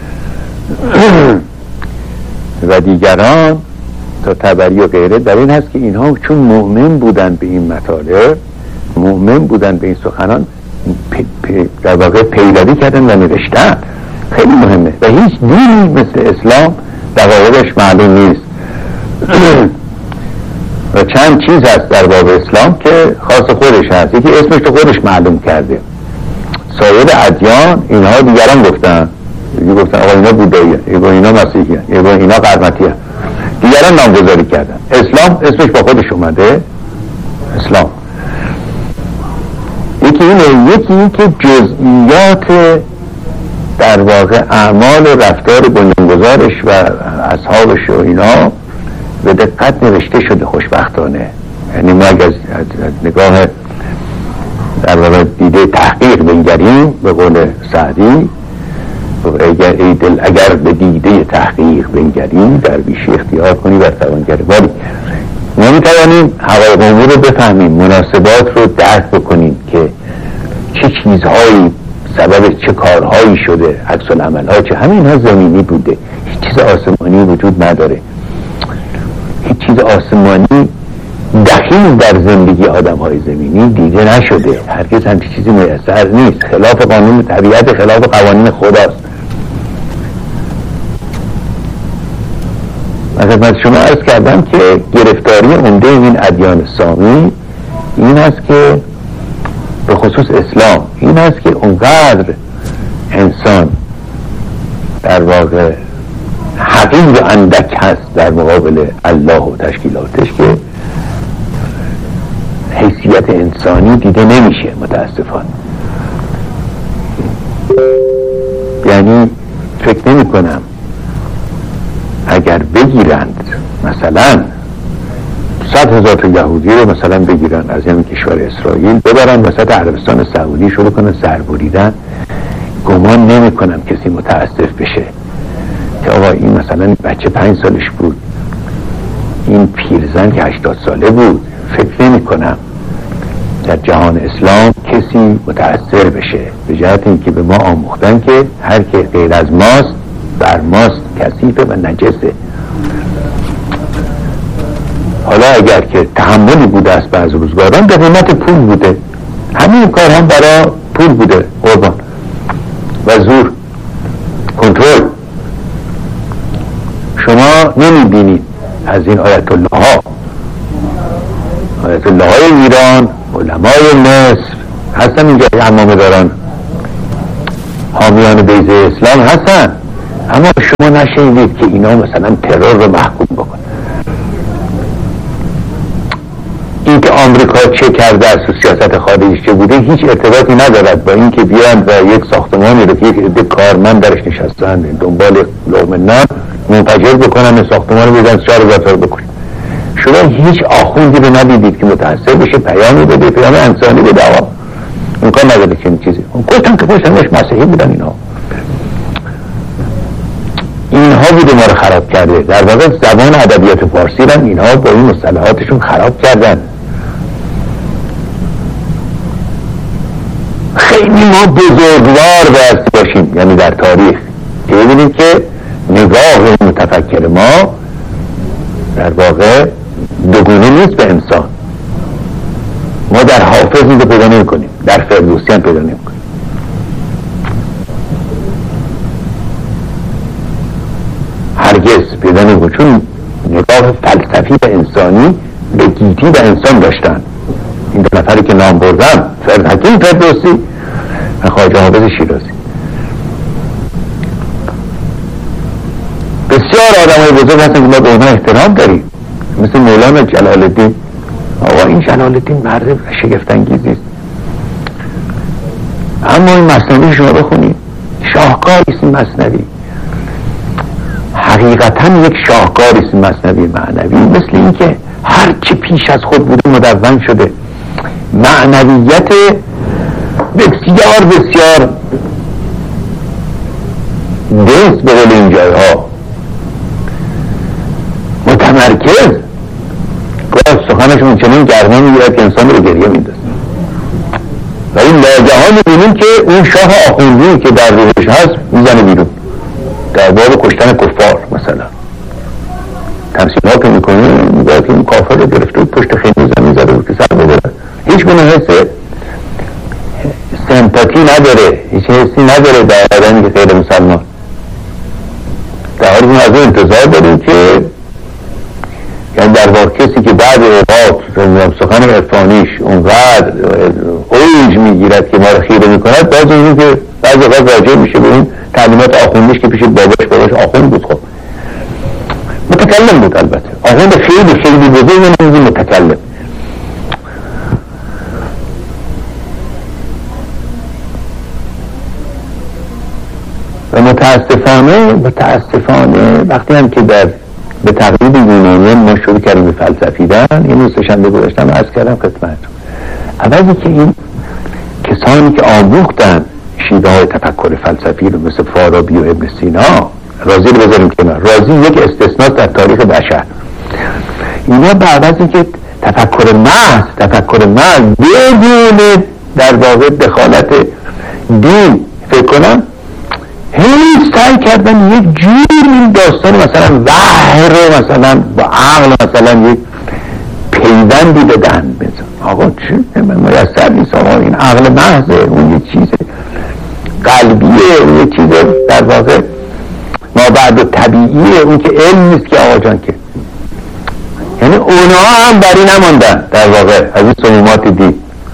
و دیگران تا تبری و غیره در این هست که اینها چون مؤمن بودن به این مطالب، مؤمن بودن به این سخنان، در واقع پیروی کردن و نوشتن. خیلی مهمه و هیچ دینی مثل اسلام دقایقش معلوم نیست. و چند چیز هست در باب اسلام که خاص خودش هست. یکی اسمش رو خودش معلوم کرده. سایر ادیان اینها دیگران گفتن، یکی گفتن آقا اینا بودایی هست، یکی اینا مسیحی هست، یکی اینا قرمطی هست، دیگران نامگذاری کردن. اسلام اسمش با خودش اومده اسلام. یکی اینه، یکی این که جزئیات در واقع اعمال و رفتار بنیانگذارش و اصحابش و اینا به دقت نوشته شده خوشبختانه. یعنی ما اگر از, از نگاه در واقع دیده تحقیق بنگریم به قول سعدی، اگر ای دل اگر به دیده تحقیق بنگریم در بیشی اختیار کنی بر توانگری. ولی نمیتوانیم حقایق امور رو بفهمیم، مناسبات رو درک بکنیم که چه چیزهایی سبب چه کارهایی شده، عکس العمل ها چه، همین ها زمینی بوده. هیچ چیز آسمانی وجود نداره. هیچ چیز آسمانی دخیل در زندگی آدم های زمینی دیده نشده. هرگز همچین چیزی میسر نیست. خلاف قانون طبیعت، خلاف قوانین خداست. من خدمت شما عرض کردم که گرفتاری عمده این ادیان سامی این است که به خصوص اسلام این است که اونقدر انسان در واقع حقیر و اندک هست در مقابل الله و تشکیلاتش که حیثیت انسانی دیده نمیشه متاسفانه. یعنی فکر نمی کنم اگر بگیرند مثلا صد هزار تا یهودی رو مثلا بگیرن از همین کشور اسرائیل ببرن وسط عربستان سعودی شروع کنن سر بریدن، گمان نمی کنم کسی متاسف بشه که آقا این مثلا بچه پنج سالش بود، این پیرزن که هشتاد ساله بود. فکر نمی کنم در جهان اسلام کسی متأثر بشه، به جهت اینکه به ما آموختن که هر که غیر از ماست بر ماست کثیفه و نجسه. حالا اگر که تحملی بوده است بعض روزگاران به قیمت پول بوده، همین کار هم برای پول بوده، قربان و زور، کنترل. شما نمی بینید از این آیت الله ها آیت الله های ایران، علمای مصر هستن اینجا، امامه داران، حامیان بیضه اسلام هستن، اما شما نشنیدید که اینا مثلا ترور رو محکوم بکن. این که آمریکا چه کرده از سیاست خارجیش چه بوده هیچ ارتباطی ندارد با این که بیان و یک ساختمانی رو که یک عده کارمند درش نشستن دنبال لقمه نان منفجر بکنن، ساختمان رو بزن چهار هزار تا بکنن. شما هیچ آخوندی رو ندیدید که متأثر بشه پیامی بده، پیام انسانی بده. آقا امکان نداره چنین چیزی. گفتن که پشتش مسیحی بودن اینا. اینها بوده ما رو خراب کرده. در واقع زبان ادبیات فارسی رو اینها با این مصطلحاتشون خراب کردن. خیلی ما بزرگوار باید باشیم، یعنی در تاریخ که ببینیم که نگاه متفکر ما در واقع دوگونه نیست به انسان. ما در حافظ این رو پیدا نمی کنیم، در فردوسیان پیدا نمی کنیم. هرگز پیدا نمی کنیم، چون نگاه فلسفی به انسانی به گیتی به انسان داشتن. این دو نفری که نام بردم، فرد حکیم فردوسی و خواجه حافظ شیرازی، بسیار آدم های بزرگ هستن که ما به اونها احترام داریم، مثل مولانا جلال الدین. آقا این جلال الدین مرد شگفت‌انگیزی است، اما این مثنوی شما بخونید شاهکاری است. این مثنوی حقیقتا یک شاهکاری است. مثنوی معنوی مثل این که هر چی پیش از خود بوده مدون شده. معنویت بسیار بسیار دنس به قول این جایها متمرکز. گاه سخنشون چنین گرما میگیرد که انسان رو گریه میندازه. و این ناگهان میبینیم که اون شاه آخوندی که در روش هست میزنه بیرون در باب کشتن کفار. مثلا تمثیلات رو میکنه میگه که این کافر رو گرفته بود پشت خیمه زمین زده بود که سر ببره. هیچ گونه حس سمپاتی نداره، هیچ حسی نداره در آدمی که غیر مسلمان. در حالی که از اون انتظار داریم که یعنی در واقع کسی که بعد اوقات سخن عرفانیش اونقدر اوج میگیرد که ما رو خیره میکند، باز این که بعضی اوقات راجع میشه به این تعلیمات آخوندیش که پیش باباش باباش آخوند بود. خب متکلم بود، البته آخوند خیلی خیلی بزرگ نمیدی متکلم. و متاسفانه متاسفانه وقتی هم که در به تقلید یونانیان ما شروع کردیم به فلسفیدن، این روز سه‌شنبه گذاشتم عرض کردم خدمتتون، اولی که این کسانی که آموختن شیوه های تفکر فلسفی رو مثل فارابی و ابن سینا، رازی رو بذاریم کنار، رازی یک استثناء در تاریخ بشر، اینا بعد از اینکه تفکر محض تفکر محض بدون در واقع دخالت دین فکر کنم، هیچ سعی کردن یک جور این داستان مثلا وحی رو مثلا با عقل مثلا یک پیوندی بدن. آقا چه میسر نیست آقا، این عقل محضه، اون یک چیز قلبیه، اون یک چیز در واقع ما بعد طبیعیه، اون که علم نیست که آقا جان. که یعنی اونها هم بری نماندن در واقع از این صمیمات دید.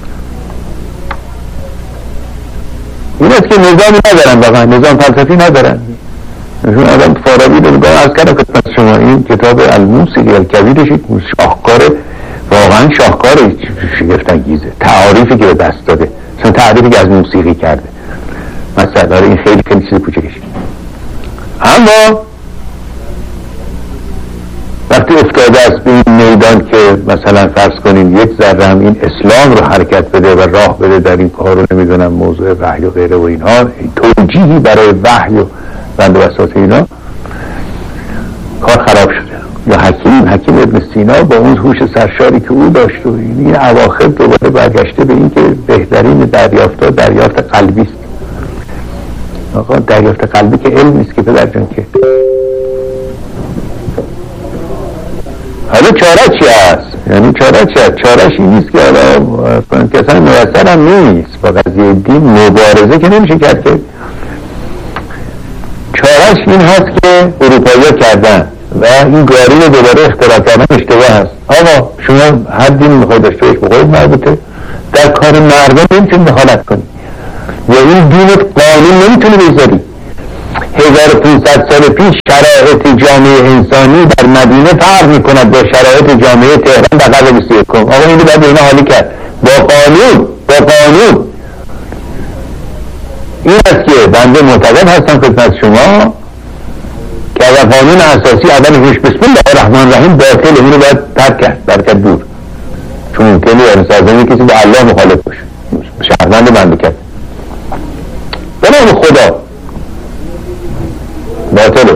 این است که نظامی ندارن، واقعا نظام فلسفی ندارن. نشون آدم فارابی رو نگاه از کردم خدمت شما، این کتاب الموسیقی الکبیرش یک شاهکاره، واقعا شاهکاره، شگفت‌انگیزه. تعاریفی که به دست داده، مثلا تعریفی که از موسیقی کرده مثلا، این خیلی خیلی چیز کوچکش. اما وقتی افتاده است به این میدان که مثلا فرض کنیم یک ذره هم این اسلام رو حرکت بده و راه بده در این کار رو، نمیدونم موضوع وحی و غیره و اینها، توجیهی برای وحی و بند و بساط اینا، کار خراب شده. یا حکیم حکیم ابن سینا با اون هوش سرشاری که او داشت و این اواخر دوباره برگشته به این که بهترین دریافت‌ها دریافت قلبی است. آقا دریافت قلبی که علم نیست که پدر جان. که حالا چاره چی هست؟ یعنی چاره چی هست؟ چارهش این نیست که حالا کسان میسر هم نیست با قضیه دین مبارزه که نمیشه کرد. که چارهش این هست که اروپایی ها کردن و این گاری رو دوباره اختراع کردن اشتباه هست. آقا شما هر دین میخواید داشته باش بخواید مربوطه، در کار مردم نمیتونی دخالت کنی، یا این دینت قانون نمیتونی بذاری. هزار و پانصد سال پیش شرایط جامعه انسانی در مدینه فرق میکند با شرایط جامعه تهران در قرن بیست و یکم. آقا اینو باید اینا حالی کرد با قانون با قانون. این است که بنده معتقد هستم خدمت شما که اگر قانون اساسی اول روش بسم الله الرحمن الرحیم باطل، اینو باید ترک کرد، برکت دور، چون ممکنه ارسازنی کسی به الله مخالف باشه، شهروند مملکت به نام خدا باطله.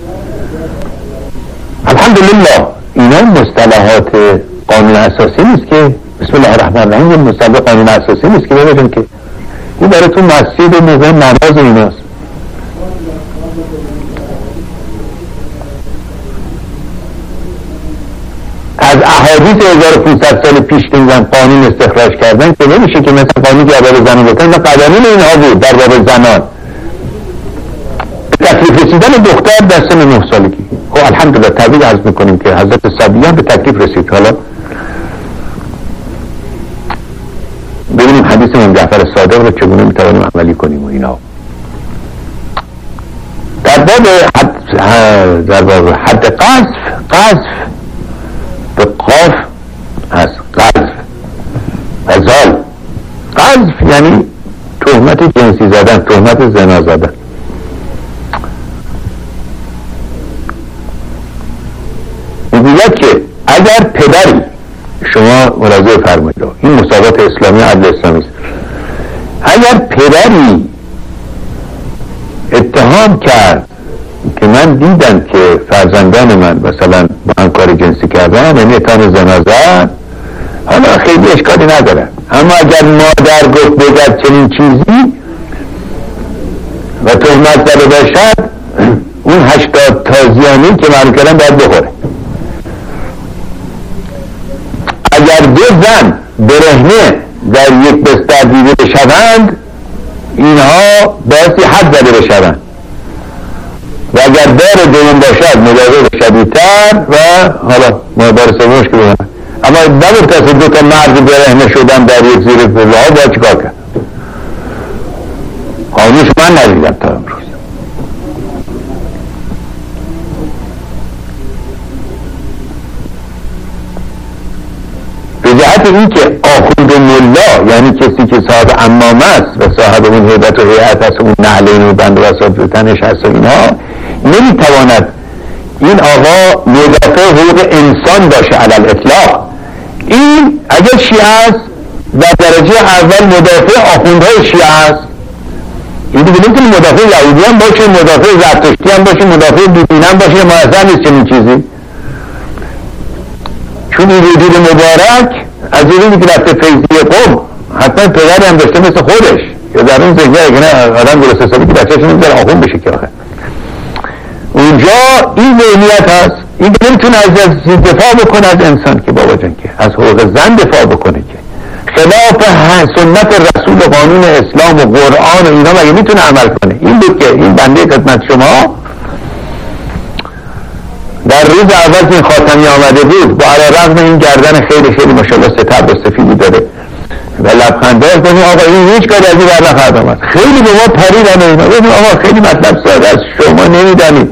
الحمدلله اینا مصطلحات قانون اساسی نیست که بسم الله الرحمن الرحیم، این مصطلح قانون اساسی نیست که ببینیم که این برای تو مسجد و موقع نماز ایناست. از احادیث هزار و پانصد سال پیش که میگن قانون استخراج کردن که نمیشه که مثل قانون که عباد زنان بکنن و قوانین اینها بود در باب زنان. تکلیف رسیدن دختر در سن نه سالگی، خب الحمدلله تبریک عرض میکنیم که حضرت صبیان به تکلیف رسید. حالا ببینیم حدیث امام جعفر صادق رو چگونه میتوانیم عملی کنیم و اینا. در باب حد در باب حد قذف، قذف به قاف از قذف ازال، قذف یعنی تهمت جنسی زدن، تهمت زنا زدن. میگوید که اگر پدری، شما ملاحظه فرمایید این مساوات اسلامی عدل اسلامی است، اگر پدری اتهام کرد که من دیدم که فرزندان من مثلا با هم کار جنسی کردن، یعنی اتهام زنا زد، حالا خیلی اشکالی نداره، اما اگر مادر گفت بگرد چنین چیزی و تهمت زده باشد، اون هشتاد تازیانی که معلوم کردن باید بخوره. اگر دو زن برهنه در یک بستر دیده بشوند، اینها باعثی حد زده بشوند و اگر دار دوم باشد مجازات شدیدتر و حالا مادر سومش که بگم. اما نمتصد دو تا مرد برهنه شدن در یک زیر پله ها باید چیکار کرد؟ قانونش من ندیدم تا امروز. به جهت این که آخوند ملا، یعنی کسی که صاحب عمامه است و صاحب اون هیبت و هیئت است، اون نعلین و بند و وساط تنش هست و اینها، نمیتواند این آقا مدافع حقوق انسان باشه علی الاطلاق. این اگر شیعه است در درجه اول مدافع آخوندهای شیعه است، این دیگه نمیتونه مدافع یهودی هم باشه، مدافع زرتشتی هم باشه، مدافع بیدین هم باشه، معظم نیست چنین چیزی. چون این وجود مبارک از این که رفته فیضی قوم حتما پدری هم داشته مثل خودش، یا در اون زنگه اگه نه آدم درست حسابی که بچه‌ش نمیذاره آخون بشه که آخه اونجا این ذهنیت هست. این که نمیتونه از دفاع بکنه از انسان که بابا جان، که از حقوق زن دفاع بکنه، که خلاف سنت رسول و قانون اسلام و قرآن و اینا مگه میتونه عمل کنه. این بود که این بنده خدمت شما در روز اول که این خاتمی آمده بود، با علی رغم این گردن خیلی خیلی ماشاءالله ستبر و سفیدی داره و لبخنده کنی آقا این هیچ کاری از این بر نخواهد آمد. خیلی به ما پریدن اینا، ببین آقا خیلی مطلب ساده است، شما نمیدانید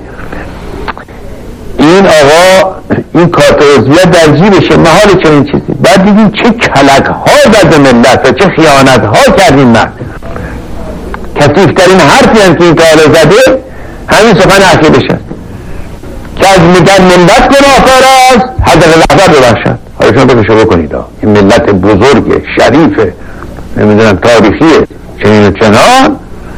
این آقا این کارت عضویت در جیبشه، محال چنین چیزی. بعد دیدیم چه کلک ها زد ملت و چه خیانت ها کردیم. مرد کثیفترین حرفی هم که این کار زده همین سخن عقیدش است که از میگن ملت گناهکار است، حضرت رهبر ببخشد. حالا شما بگو بکنید این ملت بزرگ شریف نمیدونم تاریخیه چنین و چنان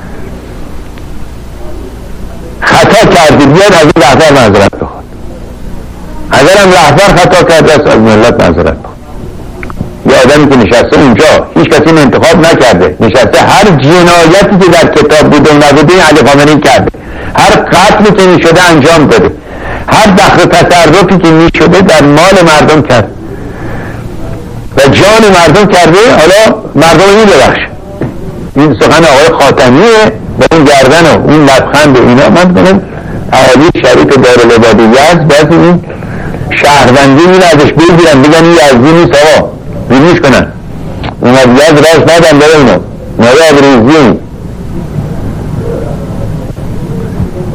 خطا کردید، بیاد از این رهبر معذرت بخواد. اگر هم رهبر خطا کرده است از ملت معذرت بخواد. یه آدمی که نشسته اونجا هیچ کسی این انتخاب نکرده، نشسته هر جنایتی که در کتاب بوده و نبوده علی خامنه‌ای کرده، هر قتلی که میشده انجام داده، هر دخل و تصرفی که میشده در مال مردم کرد و جان مردم کرده. حالا مردم این ببخشه. این سخن آقای خاتمیه با اون گردن و اون لبخند و اینا. من کنم اهالی شریف دارالعبادی یزد بعضی این شهروندی این ازش بگیرن بگن این یزدی نیست آقا بیروش کنن، اون از یزد راست ندن داره اینا ماده آبریزی.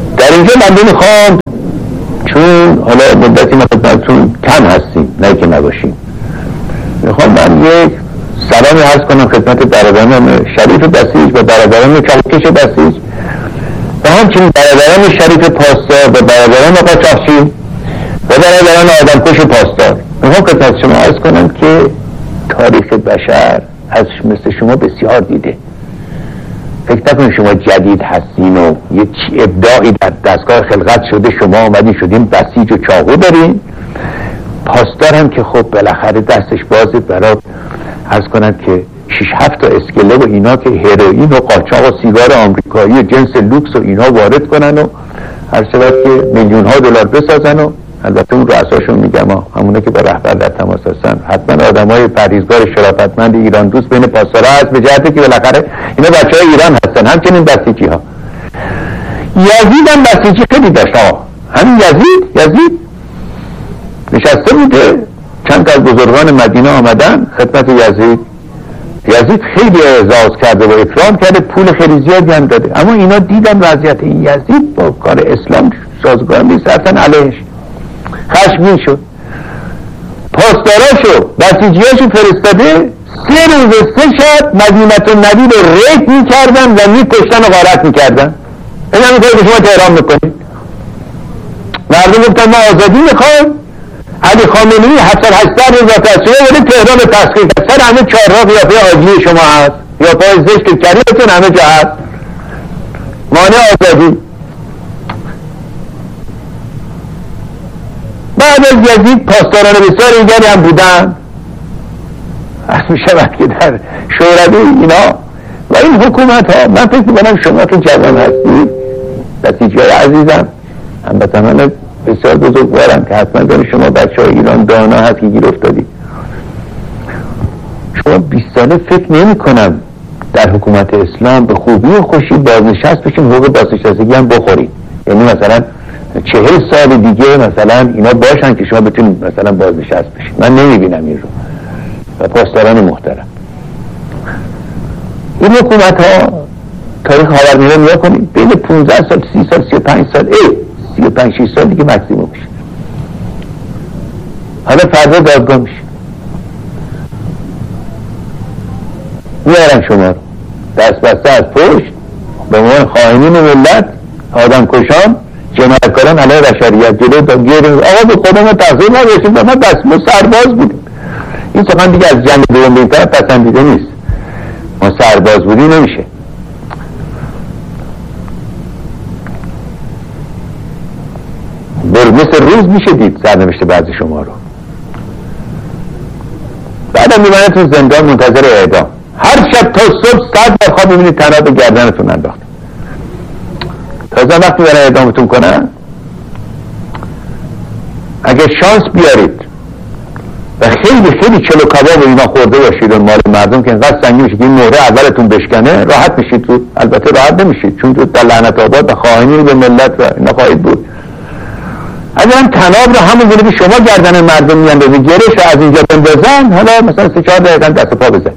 اینجا من میخوام چون حالا مدتی ما خدمتتون کم هستیم نه که نباشیم، میخوام من یک سلامی عرض کنم خدمت برادران شریف بسیج و برادران کلکش بسیج و همچنین برادران شریف پاسدار و برادران قاچاقچی و برادران آدمکش پاسدار. میخوام خدمت شما عرض کنم که تاریخ بشر از مثل شما بسیار دیده. فکر نکنید شما جدید هستین و یک ابداعی در دستگاه خلقت شده شما آمدین شدین بسیج و چاقو دارین. پاسدار هم که خب بالاخره دستش بازه برای عرض کنم که شش هفت تا اسکله و اینا که هروئین و قاچاق و سیگار آمریکایی و جنس لوکس و اینا وارد کنن و هر شود که میلیون ها دلار بسازن و البته اون رؤساشون میگم ها همونه که با رهبر در تماس هستن حتما آدمای پرهیزگار شرافتمند ایران دوست بین پاسدارا هست به جهتی که بالاخره اینا بچهای ایران هستن، همچنین بسیجی ها. یزید هم بسیجی خیلی داشت ها. همین یزید یزید نشسته بوده، چند تا از بزرگان مدینه آمدن خدمت یزید. یزید خیلی اعزاز کرده و اکرام کرده، پول خیلی زیادی هم داده، اما اینا دیدن وضعیت این یزید با کار اسلام سازگار نیست، رفتن علیهش. خشمگین شد، پاسداراشو بسیجیاشو فرستاده سه روز سه شب مدینه النبی رو ریپ میکردن و میکشتن و غارت میکردن. این هم میکنه که شما تهران میکنید. مردم گفتن ما آزادی میخوایم. علی خامنه‌ای هفتاد هشتصد روز تصویه ولی تهران به تسخیر کرد. سر همه چهارراه قیافه عاجلی شما هست، قیافه زشت کریمتون همه جا هست. مانع آزادی. بعد از یزید پاسداران بسیار دیگری هم بودن، از می شود که در شوروی اینا و این حکومت ها. من فکر می‌کنم شما که جوان هستید بسیجی‌های عزیزم هموطنان بسیار بزرگوارم که حتما داره شما بچه های ایران دانا هست که گیر افتادید. شما بیست ساله فکر نمی کنم در حکومت اسلام به خوبی و خوشی بازنشست بشین، حقوق بازنشستگی هم بخورید. یعنی مثلا چهل سال دیگه مثلا اینا باشن که شما بتونید مثلا بازنشست بشید. من نمیبینم این رو. و پاسداران محترم این حکومت ها تاریخ خاورمیانه نگاه کنید بین پانزده سال سی سال سی و پنج سال ای سی و پنج شش سال دیگه مکسیموم میشه. حالا فردا دادگاه میشه، میارن شما رو دست بسته از پشت به عنوان خائنین ملت، آدم کشان، جنایتکاران علیه بشریت جلو دا گیریم. آقا به خودم ما تقصیر نداشتیم، ما دست ما سرباز بودیم. این سخن دیگه از جنگ دوم به این طرف پسندیده نیست. ما سرباز بودی نمیشه. مثل روز میشه دید سرنوشت بعضی شما رو. بعدم میبرنتون زندان منتظر اعدام. هر شب تا صبح صد بار خواب میبینید تنها به گردنتون انداخت. تازه وقتی برای اعدامتون کنن اگه شانس بیارید و خیلی خیلی چلو کباب اینا خورده باشید و مال مردم که اینقدر سنگین میشه که این مهره اولتون بشکنه راحت میشید تو. البته راحت نمیشید چون تو در لعنت آباد و خائنی به ملت و اینا خواهید بود. اگر هم تناب رو همون گونه که شما گردن مردم میاندازید گرش رو از اینجا بندازن، حالا مثلا سه چهار دقیقه دست پا بزن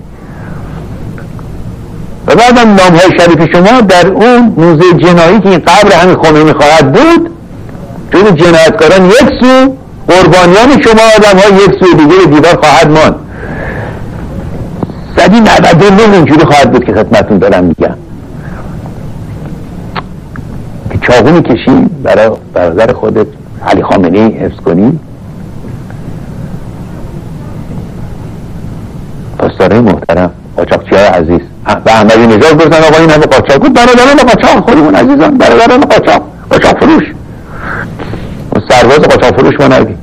و بعدم نامهای شریف شما در اون موزه جنایی که این قبر همین خمینی خواهد بود جز جنایتکاران یک سو، قربانیان شما آدم ها یک سو دیگه دیوار خواهد ماند. صدی نود و نه اینجوری خواهد بود که خدمتون دارم میگم که چاقو میکشی برای برادر خودت علی خامنه‌ای حفظ کنی. پاسدارای محترم، قاچاقچی‌های عزیز و احمدی نژاد گفتن آقا این همه قاچاق بود، برادران قاچاق خودمون عزیزان، برادران قاچاق، قاچاق فروش و سرباز قاچاق فروش ما نگیم.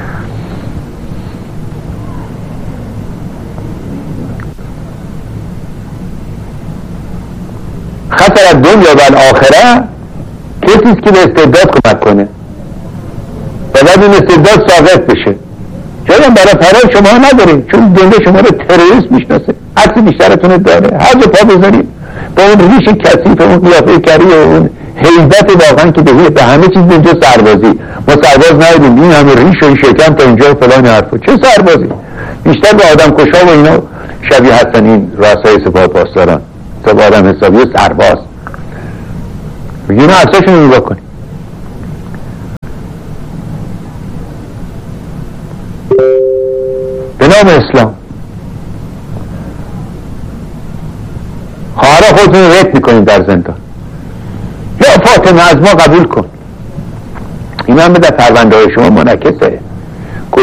خسر دنیا و آخره کسی است که به استعداد کمک کنه و بعد این استعداد ساقط بشه. جایی هم برای فرای شما نداریم چون دنده شما رو تروریست میشناسه. عکس بیشترتون داره، هر جا پا بذاریم با اون ریش کثیف، اون قیافه کری و اون هیبت واقعا که به همه چیز اینجا سربازی. ما سرباز ندیدیم، این همه ریش و این شکم تا اینجا فلان حرفا. چه سربازی؟ بیشتر به آدم کشا و اینا شبیه هستن این رؤسای سپاه پاسداران. سپاه آدم حسابی سرباز. اینا عکساشون رو نگاه کنید. نام اسلام. خواهر خودتون رو رد میکنید در زندان. یا فاطمه از ما قبول کن. این هم به پرونده های شما منعکسه.